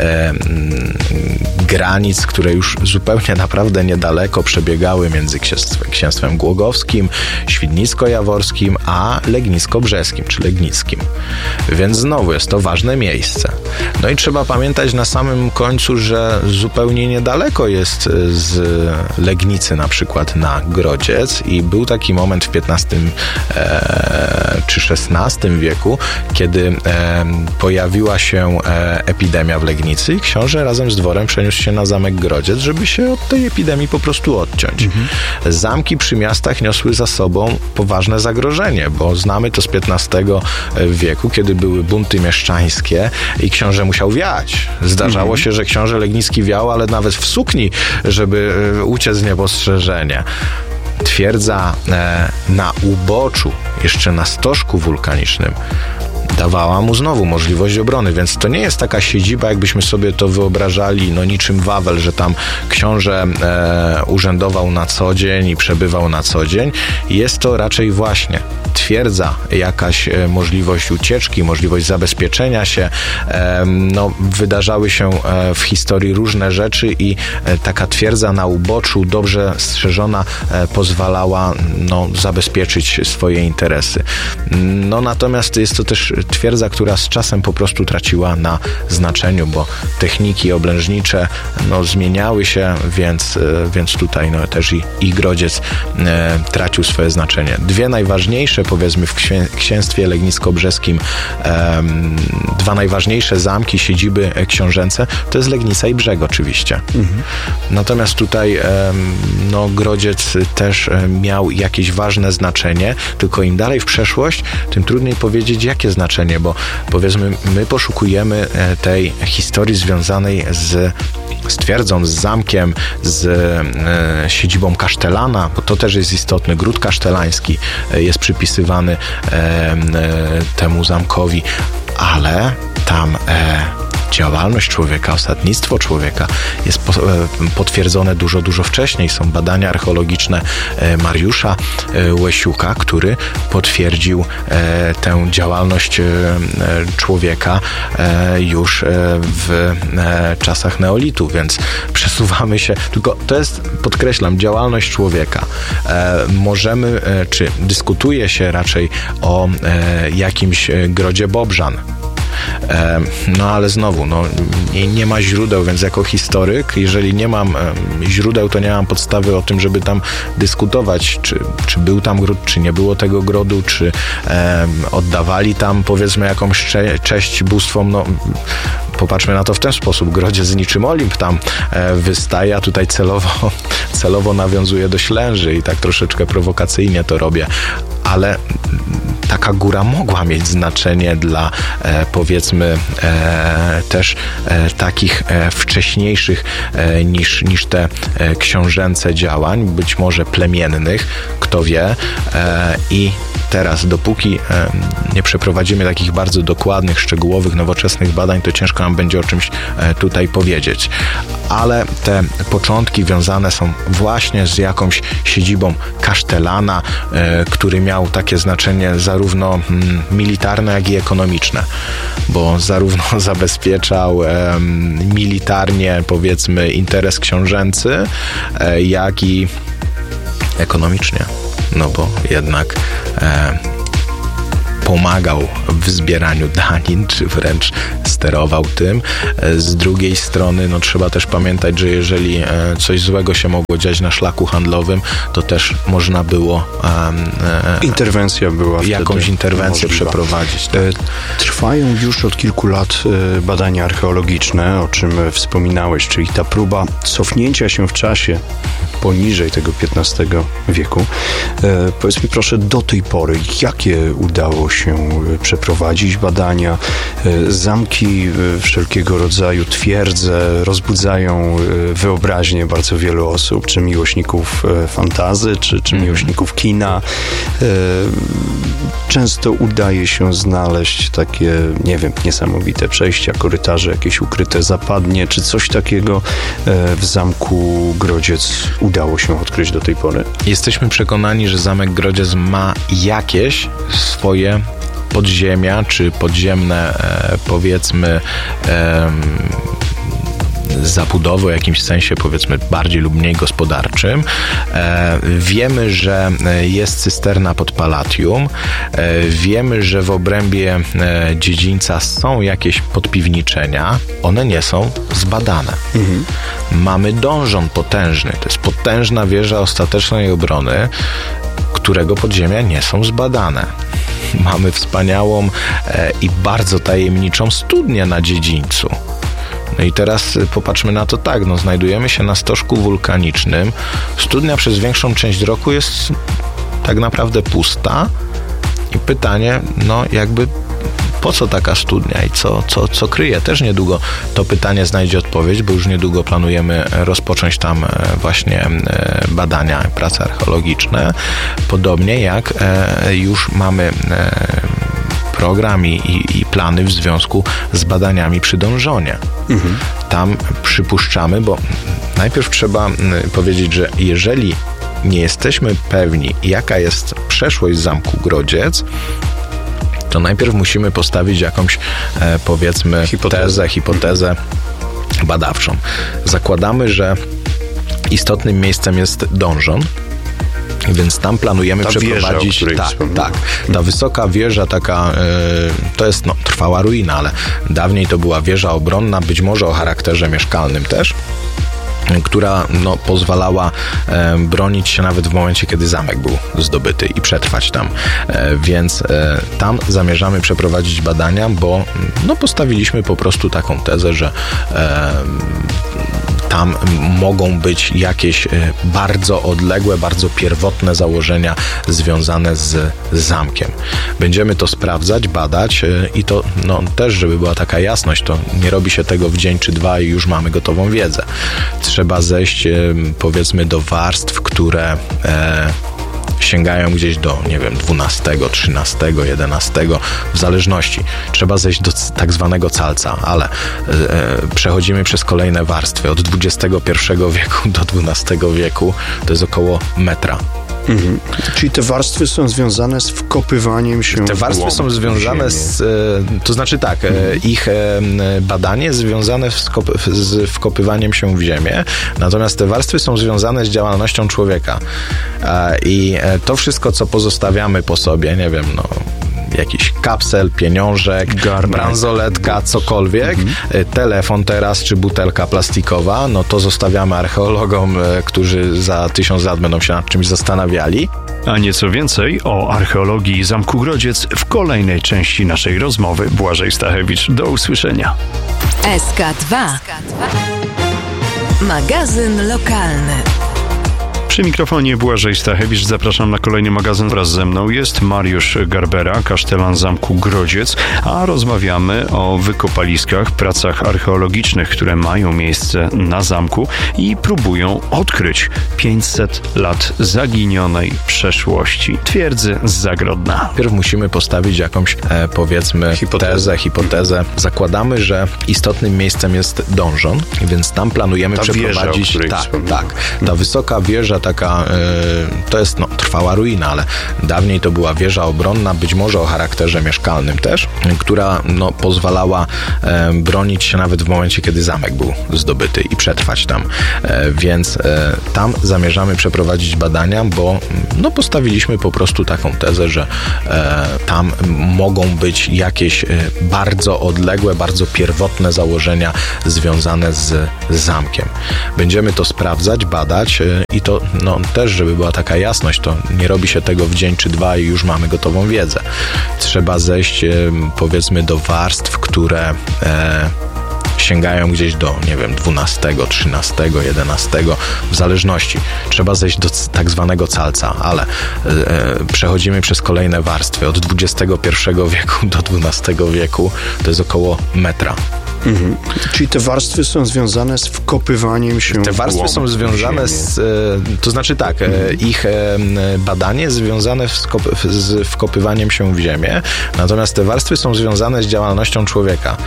granic, które już zupełnie naprawdę niedaleko przebiegały między księstwem głogowskim, świdnicko-jaworskim, a legnicko-brzeskim, czy legnickim. Więc znowu jest to ważne miejsce. No i trzeba pamiętać na samym końcu, że zupełnie niedaleko jest z Legnicy na przykład na Grodziec i był taki moment w piętnastym e, czy szesnastym wieku, kiedy e, pojawiła się e, epidemia w Legnicy i książę razem z dworem przeniósł się na zamek Grodziec, żeby się od tej epidemii po prostu odciąć. Mhm. Zamki przy miastach niosły za sobą poważne zagrożenie, bo znamy to z piętnastego wieku, kiedy były bunty mieszczańskie i książę musiał wiać. Zdarzało mhm. się, że książę Legnicki wiał, ale nawet w sukni, żeby uciec z niepostrzeżenia. Twierdza e, na uboczu, jeszcze na stożku wulkanicznym, dawała mu znowu możliwość obrony, więc to nie jest taka siedziba, jakbyśmy sobie to wyobrażali, no niczym Wawel, że tam książę e, urzędował na co dzień i przebywał na co dzień. Jest to raczej właśnie twierdza, jakaś e, możliwość ucieczki, możliwość zabezpieczenia się. E, no, wydarzały się e, w historii różne rzeczy i e, taka twierdza na uboczu, dobrze strzeżona, e, pozwalała no, zabezpieczyć swoje interesy. No natomiast jest to też twierdza, która z czasem po prostu traciła na znaczeniu, bo techniki oblężnicze no, zmieniały się, więc, więc tutaj no, też i, i Grodziec e, tracił swoje znaczenie. Dwie najważniejsze, powiedzmy, w księ, księstwie legnicko-brzeskim e, dwa najważniejsze zamki, siedziby książęce, to jest Legnica i Brzeg oczywiście. Mhm. Natomiast tutaj e, no, Grodziec też miał jakieś ważne znaczenie, tylko im dalej w przeszłość, tym trudniej powiedzieć, jakie znaczenie znaczenie, bo powiedzmy, my poszukujemy tej historii związanej z z twierdzą, z zamkiem, z e, siedzibą kasztelana, bo to też jest istotne. Gród kasztelański jest przypisywany e, e, temu zamkowi, ale tam e, działalność człowieka, osadnictwo człowieka jest po, e, potwierdzone dużo, dużo wcześniej. Są badania archeologiczne e, Mariusza e, Łesiuka, który potwierdził e, tę działalność e, człowieka e, już e, w e, czasach neolitu, więc przesuwamy się, tylko to jest, podkreślam, działalność człowieka. E, możemy, e, czy dyskutuje się raczej o e, jakimś grodzie Bobrzan. No ale znowu, no, nie, nie ma źródeł, więc jako historyk, jeżeli nie mam źródeł, to nie mam podstawy o tym, żeby tam dyskutować, czy, czy był tam gród, czy nie było tego grodu, czy e, oddawali tam, powiedzmy, jakąś cze- cześć bóstwom. No, popatrzmy na to w ten sposób. Grodziec niczym Olimp tam e, wystaje, a tutaj celowo, celowo nawiązuje do Ślęży i tak troszeczkę prowokacyjnie to robię, ale taka góra mogła mieć znaczenie dla e, powiedzmy e, też e, takich e, wcześniejszych e, niż, niż te e, książęce działań, być może plemiennych, kto wie. E, I teraz, dopóki e, nie przeprowadzimy takich bardzo dokładnych, szczegółowych, nowoczesnych badań, to ciężko nam będzie o czymś e, tutaj powiedzieć. Ale te początki wiązane są właśnie z jakąś siedzibą kasztelana, e, który miał takie znaczenie zarówno mm, militarne, jak i ekonomiczne, bo zarówno zabezpieczał e, militarnie, powiedzmy, interes książęcy, e, jak i ekonomicznie, no bo jednak e, pomagał w zbieraniu danin, czy wręcz sterował tym. Z drugiej strony, no trzeba też pamiętać, że jeżeli coś złego się mogło dziać na szlaku handlowym, to też można było e, interwencja była jakąś interwencję możliwa. Przeprowadzić. Tak. Trwają już od kilku lat badania archeologiczne, o czym wspominałeś, czyli ta próba cofnięcia się w czasie poniżej tego piętnastego wieku. E, powiedz mi proszę, do tej pory, jakie udało się przeprowadzić badania? E, zamki e, wszelkiego rodzaju, twierdze rozbudzają e, wyobraźnię bardzo wielu osób, czy miłośników e, fantazy, czy, czy miłośników kina. E, często udaje się znaleźć takie, nie wiem, niesamowite przejścia, korytarze, jakieś ukryte zapadnie, czy coś takiego e, w zamku Grodziec udało się odkryć do tej pory? Jesteśmy przekonani, że zamek Grodziec ma jakieś swoje podziemia, czy podziemne, e, powiedzmy, e, zabudowy o jakimś sensie, powiedzmy, bardziej lub mniej gospodarczym. E, wiemy, że jest cysterna pod Palatium. E, wiemy, że w obrębie e, dziedzińca są jakieś podpiwniczenia. One nie są zbadane. Mhm. Mamy donżon potężny. To jest potężna wieża ostatecznej obrony, którego podziemia nie są zbadane. Mamy wspaniałą e, i bardzo tajemniczą studnię na dziedzińcu. No i teraz popatrzmy na to tak, no znajdujemy się na stożku wulkanicznym. Studnia przez większą część roku jest tak naprawdę pusta i pytanie, no jakby po co taka studnia i co, co, co kryje? Też niedługo to pytanie znajdzie odpowiedź, bo już niedługo planujemy rozpocząć tam właśnie badania, prace archeologiczne. Podobnie jak już mamy program i, i, i plany w związku z badaniami przy Donżonie. Mhm. Tam przypuszczamy, bo najpierw trzeba powiedzieć, że jeżeli nie jesteśmy pewni, jaka jest przeszłość zamku Grodziec, to najpierw musimy postawić jakąś, e, powiedzmy, hipotezę, hipotezę badawczą. Zakładamy, że istotnym miejscem jest donżon, więc tam planujemy ta przeprowadzić... Wieża, tak, tak. Ta wysoka wieża taka, y, to jest no, trwała ruina, ale dawniej to była wieża obronna, być może o charakterze mieszkalnym też, która no, pozwalała e, bronić się nawet w momencie, kiedy zamek był zdobyty i przetrwać tam. E, więc e, tam zamierzamy przeprowadzić badania, bo no, postawiliśmy po prostu taką tezę, że e, tam mogą być jakieś bardzo odległe, bardzo pierwotne założenia związane z zamkiem. Będziemy to sprawdzać, badać i to no, też, żeby była taka jasność, to nie robi się tego w dzień czy dwa i już mamy gotową wiedzę. Trzeba zejść powiedzmy do warstw, które e, sięgają gdzieś do, nie wiem, dwunastego, trzynastego, jedenastego, w zależności. Trzeba zejść do tak zwanego calca, ale e, przechodzimy przez kolejne warstwy. Od dwudziestego pierwszego wieku do dwunastego wieku to jest około metra. Mhm. Czyli te warstwy są związane z wkopywaniem się Te warstwy są związane z, to znaczy tak, mhm. ich badanie jest związane z, kop- z wkopywaniem się w ziemię, natomiast te warstwy są związane z działalnością człowieka. I to wszystko, co pozostawiamy po sobie, nie wiem, no jakiś kapsel, pieniążek, garnek, bransoletka, cokolwiek, mhm. telefon teraz, czy butelka plastikowa, no to zostawiamy archeologom, którzy za tysiąc lat będą się nad czymś zastanawiali. A nieco więcej o archeologii Zamku Grodziec w kolejnej części naszej rozmowy. Błażej Stachewicz, do usłyszenia. S K dwa. Magazyn lokalny. Przy mikrofonie Błażej Stachewicz. Zapraszam na kolejny magazyn. Wraz ze mną jest Mariusz Garbera, kasztelan Zamku Grodziec, a rozmawiamy o wykopaliskach, pracach archeologicznych, które mają miejsce na zamku i próbują odkryć pięćset lat zaginionej przeszłości twierdzy Zagrodna. Najpierw musimy postawić jakąś, e, powiedzmy, hipotezę, hipotezę. Zakładamy, że istotnym miejscem jest donżon, więc tam planujemy ta przeprowadzić... Wieża, tak, tak. Ta wysoka wieża, taka, y, to jest no, trwała ruina, ale dawniej to była wieża obronna, być może o charakterze mieszkalnym też, która no, pozwalała e, bronić się nawet w momencie, kiedy zamek był zdobyty i przetrwać tam. E, więc e, tam zamierzamy przeprowadzić badania, bo no, postawiliśmy po prostu taką tezę, że e, tam mogą być jakieś e, bardzo odległe, bardzo pierwotne założenia związane z zamkiem. Będziemy to sprawdzać, badać e, i to no, też, żeby była taka jasność, to nie robi się tego w dzień czy dwa i już mamy gotową wiedzę. Trzeba zejść e, powiedzmy do warstw, które e, sięgają gdzieś do, nie wiem, dwunastego, trzynastego, jedenastego, w zależności. Trzeba zejść do tak zwanego calca, ale e, przechodzimy przez kolejne warstwy. Od dwudziestego pierwszego wieku do dwunastego wieku to jest około metra. Mhm. Czyli te warstwy są związane z wkopywaniem się Te warstwy są związane z, to znaczy tak, mhm. ich badanie jest związane z, kop- z wkopywaniem się w ziemię, natomiast te warstwy są związane z działalnością człowieka.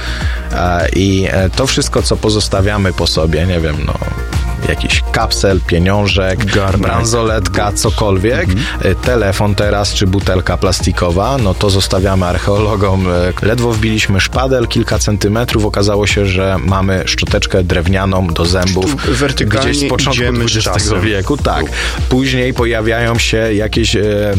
I to wszystko, co pozostawiamy po sobie, nie wiem, no jakiś kapsel, pieniążek, garnek, bransoletka, cokolwiek, mhm. telefon teraz, czy butelka plastikowa, no to zostawiamy archeologom. Ledwo wbiliśmy szpadel, kilka centymetrów, okazało się, że mamy szczoteczkę drewnianą do zębów gdzieś z początku dwudziestego wieku. Tak. Później pojawiają się jakieś e, e,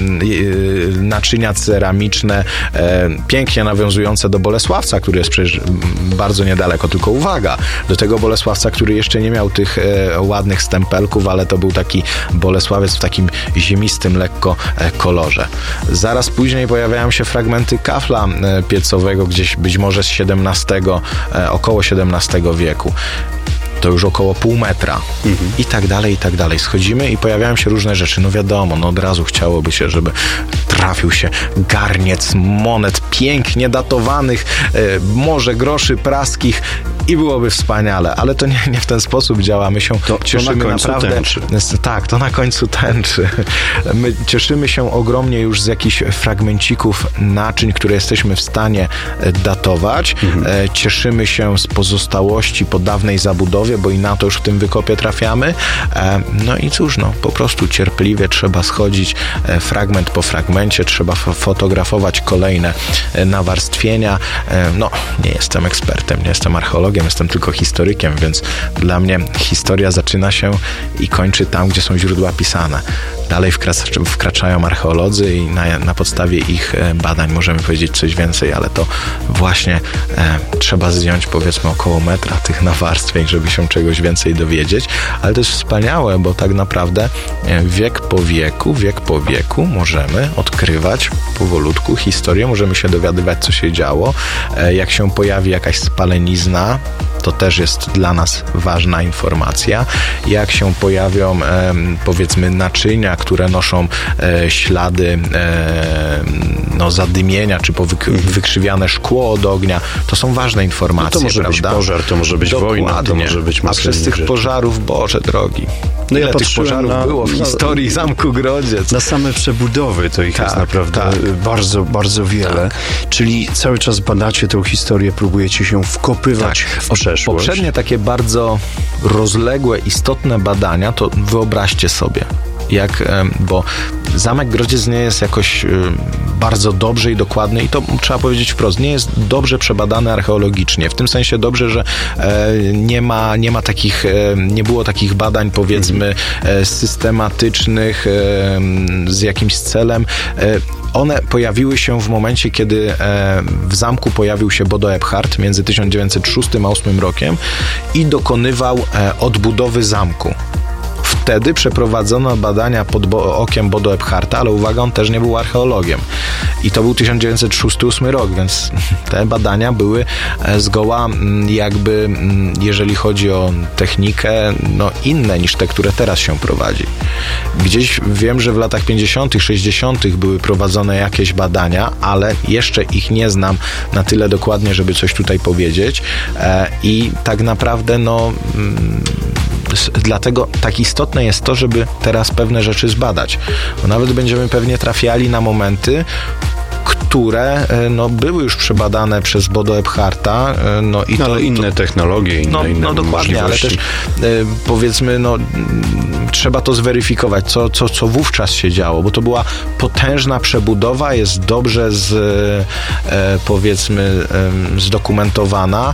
naczynia ceramiczne, e, pięknie nawiązujące do Bolesławca, który jest przecież bardzo niedaleko, tylko uwaga, do tego Bolesławca, który jeszcze nie miał tych e, ładnych stempelków, ale to był taki Bolesławiec w takim ziemistym lekko kolorze. Zaraz później pojawiają się fragmenty kafla piecowego, gdzieś być może z siedemnastego, około siedemnastego wieku. To już około pół metra. Mhm. I tak dalej, i tak dalej. Schodzimy i pojawiają się różne rzeczy. No wiadomo, no od razu chciałoby się, żeby trafił się garniec monet pięknie datowanych, e, może groszy praskich i byłoby wspaniale, ale to nie, nie w ten sposób działa. My się to, cieszymy to na końcu naprawdę. Tęczy. Tak, to na końcu tęczy. My cieszymy się ogromnie już z jakichś fragmencików naczyń, które jesteśmy w stanie datować. Mhm. E, cieszymy się z pozostałości po dawnej zabudowie, bo i na to już w tym wykopie trafiamy. E, no i cóż, no po prostu cierpliwie trzeba schodzić e, fragment po fragmencie, trzeba f- fotografować kolejne e, nawarstwienia. E, no, nie jestem ekspertem, nie jestem archeologiem, jestem tylko historykiem, więc dla mnie historia zaczyna się i kończy tam, gdzie są źródła pisane. Dalej wkracz- wkraczają archeolodzy i na, na podstawie ich e, badań możemy powiedzieć coś więcej, ale to właśnie e, trzeba zdjąć powiedzmy około metra tych nawarstwień, żeby się czegoś więcej dowiedzieć, ale to jest wspaniałe, bo tak naprawdę e, wiek po wieku, wiek po wieku możemy odkrywać powolutku historię, możemy się dowiadywać, co się działo, e, jak się pojawi jakaś spalenizna, To też jest dla nas ważna informacja. Jak się pojawią, e, powiedzmy, naczynia, które noszą e, ślady e, no, zadymienia, czy powyk- wykrzywiane szkło od ognia, to są ważne informacje. No to może prawda? być pożar, to może być Dokładnie. wojna, to może być masa A przez tych rzeczy. pożarów, Boże drogi, No ja ile tych patrzyłem pożarów na- było w na- historii Zamku Grodziec. Na same przebudowy to ich Tak, jest naprawdę tak. bardzo, bardzo wiele. Czyli cały czas badacie tę historię, próbujecie się wkopywać w przeszłość. Poprzednie takie bardzo rozległe, istotne badania, to wyobraźcie sobie, jak, em, bo Zamek Grodziec nie jest jakoś em, bardzo dobrze i dokładny, i to trzeba powiedzieć wprost, nie jest dobrze przebadany archeologicznie, w tym sensie dobrze, że e, nie ma, nie ma takich, e, nie było takich badań, powiedzmy, e, systematycznych, e, z jakimś celem. E, One pojawiły się w momencie, kiedy e, w zamku pojawił się Bodo Ebhardt między tysiąc dziewięćset szóstym a ósmym rokiem i dokonywał e, odbudowy zamku. Wtedy przeprowadzono badania pod bo- okiem Bodo Ebhardta, ale uwaga, on też nie był archeologiem. I to był tysiąc dziewięćset szósty ósmy rok, więc te badania były e, zgoła m, jakby, m, jeżeli chodzi o technikę, no inne niż te, które teraz się prowadzi. Gdzieś wiem, że w latach pięćdziesiątych, sześćdziesiątych były prowadzone jakieś badania, ale jeszcze ich nie znam na tyle dokładnie, żeby coś tutaj powiedzieć. E, I tak naprawdę, no... Mm, dlatego tak istotne jest to, żeby teraz pewne rzeczy zbadać. Bo nawet będziemy pewnie trafiali na momenty, które no, były już przebadane przez Bodo Ebhardta. No, i no, to, ale inne to, technologie, inne, no, inne no dokładnie, ale też y, powiedzmy, no trzeba to zweryfikować, co, co, co wówczas się działo, bo to była potężna przebudowa, jest dobrze z, y, powiedzmy y, zdokumentowana.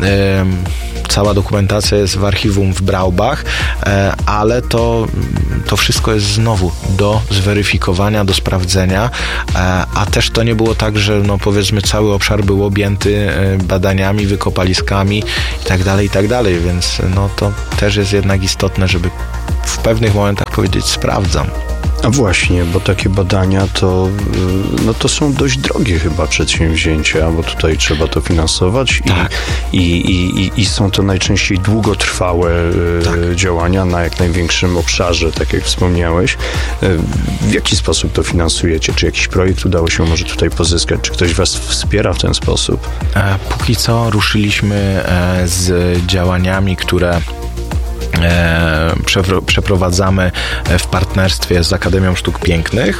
Y, Cała dokumentacja jest w archiwum w Braubach, ale to, to wszystko jest znowu do zweryfikowania, do sprawdzenia, a też to nie było tak, że no powiedzmy cały obszar był objęty badaniami, wykopaliskami i tak dalej, i tak dalej, więc no to też jest jednak istotne, żeby w pewnych momentach powiedzieć sprawdzam. A właśnie, bo takie badania to, no to są dość drogie chyba przedsięwzięcia, bo tutaj trzeba to finansować i, tak. i, i, i, i są to najczęściej długotrwałe tak. działania na jak największym obszarze, tak jak wspomniałeś. W jaki sposób to finansujecie? Czy jakiś projekt udało się może tutaj pozyskać? Czy ktoś was wspiera w ten sposób? Póki co ruszyliśmy z działaniami, które przeprowadzamy w partnerstwie z Akademią Sztuk Pięknych.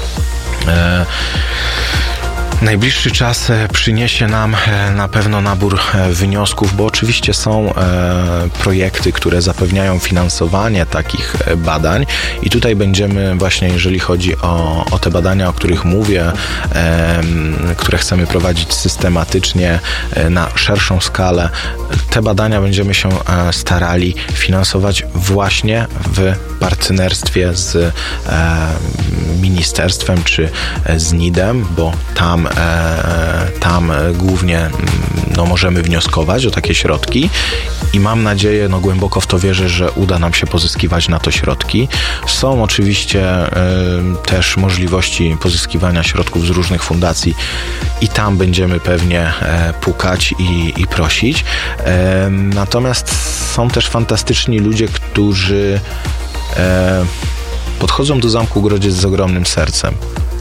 Najbliższy czas przyniesie nam na pewno nabór wniosków, bo oczywiście są projekty, które zapewniają finansowanie takich badań i tutaj będziemy właśnie, jeżeli chodzi o, o te badania, o których mówię, które chcemy prowadzić systematycznie na szerszą skalę, te badania będziemy się starali finansować właśnie w partnerstwie z ministerstwem czy z nidem, bo tam tam głównie no, możemy wnioskować o takie środki i mam nadzieję, no głęboko w to wierzę, że uda nam się pozyskiwać na to środki. Są oczywiście y, też możliwości pozyskiwania środków z różnych fundacji i tam będziemy pewnie y, pukać i, i prosić. Y, natomiast są też fantastyczni ludzie, którzy y, podchodzą do Zamku Grodziec z ogromnym sercem.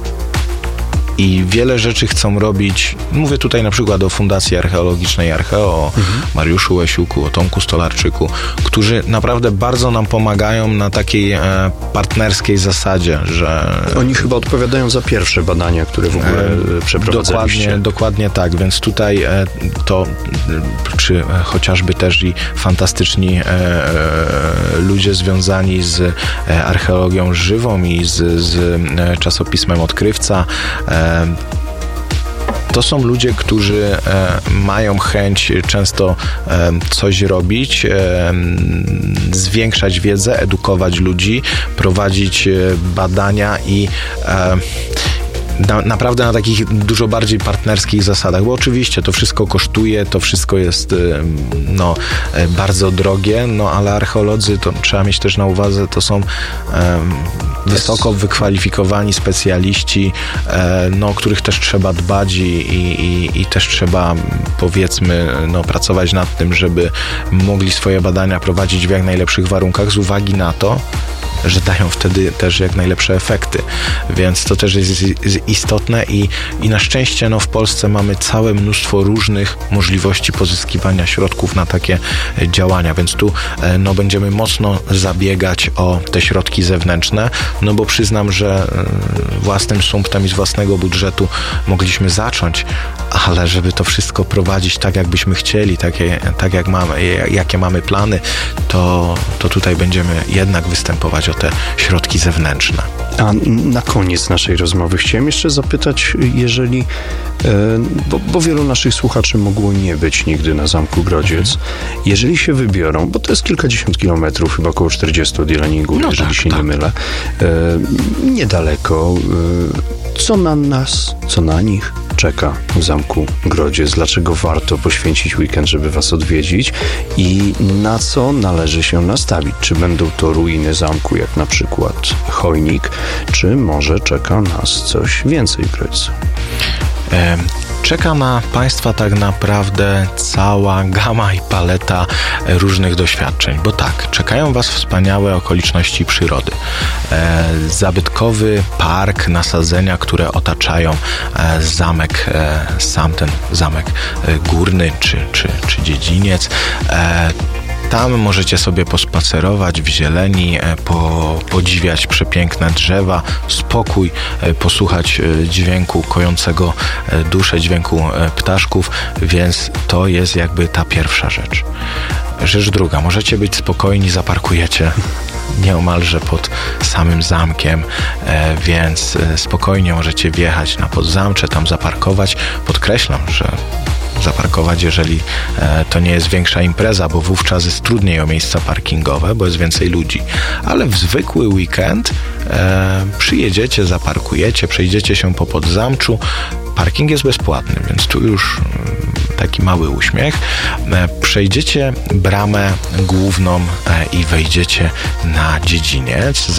I wiele rzeczy chcą robić. Mówię tutaj na przykład o Fundacji Archeologicznej Archeo, o mhm. Mariuszu Łesiuku, o Tomku Stolarczyku, którzy naprawdę bardzo nam pomagają na takiej e, partnerskiej zasadzie, że... Oni chyba odpowiadają za pierwsze badania, które w ogóle e, przeprowadzaliście. Dokładnie, dokładnie tak, więc tutaj e, to, czy e, chociażby też i fantastyczni e, e, ludzie związani z e, archeologią żywą i z, z e, czasopismem Odkrywca, e, to są ludzie, którzy e, mają chęć często e, coś robić, e, zwiększać wiedzę, edukować ludzi, prowadzić e, badania i e, na, naprawdę na takich dużo bardziej partnerskich zasadach, bo oczywiście to wszystko kosztuje, to wszystko jest no, bardzo drogie, no ale archeolodzy, to trzeba mieć też na uwadze, to są um, wysoko wykwalifikowani specjaliści, um, no, o których też trzeba dbać i, i, i też trzeba, powiedzmy, no, pracować nad tym, żeby mogli swoje badania prowadzić w jak najlepszych warunkach z uwagi na to, że dają wtedy też jak najlepsze efekty. Więc to też jest istotne i, i na szczęście no, w Polsce mamy całe mnóstwo różnych możliwości pozyskiwania środków na takie działania, więc tu no, będziemy mocno zabiegać o te środki zewnętrzne, no bo przyznam, że własnym sumptem i z własnego budżetu mogliśmy zacząć, ale żeby to wszystko prowadzić tak, jakbyśmy chcieli, takie, tak jak mamy, jakie mamy plany, to, to tutaj będziemy jednak występować o te środki zewnętrzne. A na koniec naszej rozmowy chciałem jeszcze zapytać, jeżeli, bo, bo wielu naszych słuchaczy mogło nie być nigdy na Zamku Grodziec, jeżeli się wybiorą, bo to jest kilkadziesiąt kilometrów, chyba około czterdzieści od Jeleningu, no jeżeli tak, się tak. nie mylę, niedaleko, co na nas, co na nich czeka w Zamku Grodziec, dlaczego warto poświęcić weekend, żeby was odwiedzić i na co należy się nastawić. Czy będą to ruiny zamku, jak na przykład Chojnik, czy może czeka nas coś więcej w Grodźcu? Czeka na Państwa tak naprawdę cała gama i paleta różnych doświadczeń, bo tak, czekają Was wspaniałe okoliczności przyrody. E, zabytkowy park, nasadzenia, które otaczają e, zamek, e, sam ten zamek e, górny czy, czy, czy dziedziniec. E, Tam możecie sobie pospacerować w zieleni, po, podziwiać przepiękne drzewa, spokój, posłuchać dźwięku kojącego duszę, dźwięku ptaszków, więc to jest jakby ta pierwsza rzecz. Rzecz druga, możecie być spokojni, zaparkujecie nieomalże pod samym zamkiem, więc spokojnie możecie wjechać na podzamcze, tam zaparkować. Podkreślam, że zaparkować, jeżeli e, to nie jest większa impreza, bo wówczas jest trudniej o miejsca parkingowe, bo jest więcej ludzi. Ale w zwykły weekend e, przyjedziecie, zaparkujecie, przejdziecie się po podzamczu. Parking jest bezpłatny, więc tu już taki mały uśmiech. E, przejdziecie bramę główną e, i wejdziecie na dziedziniec.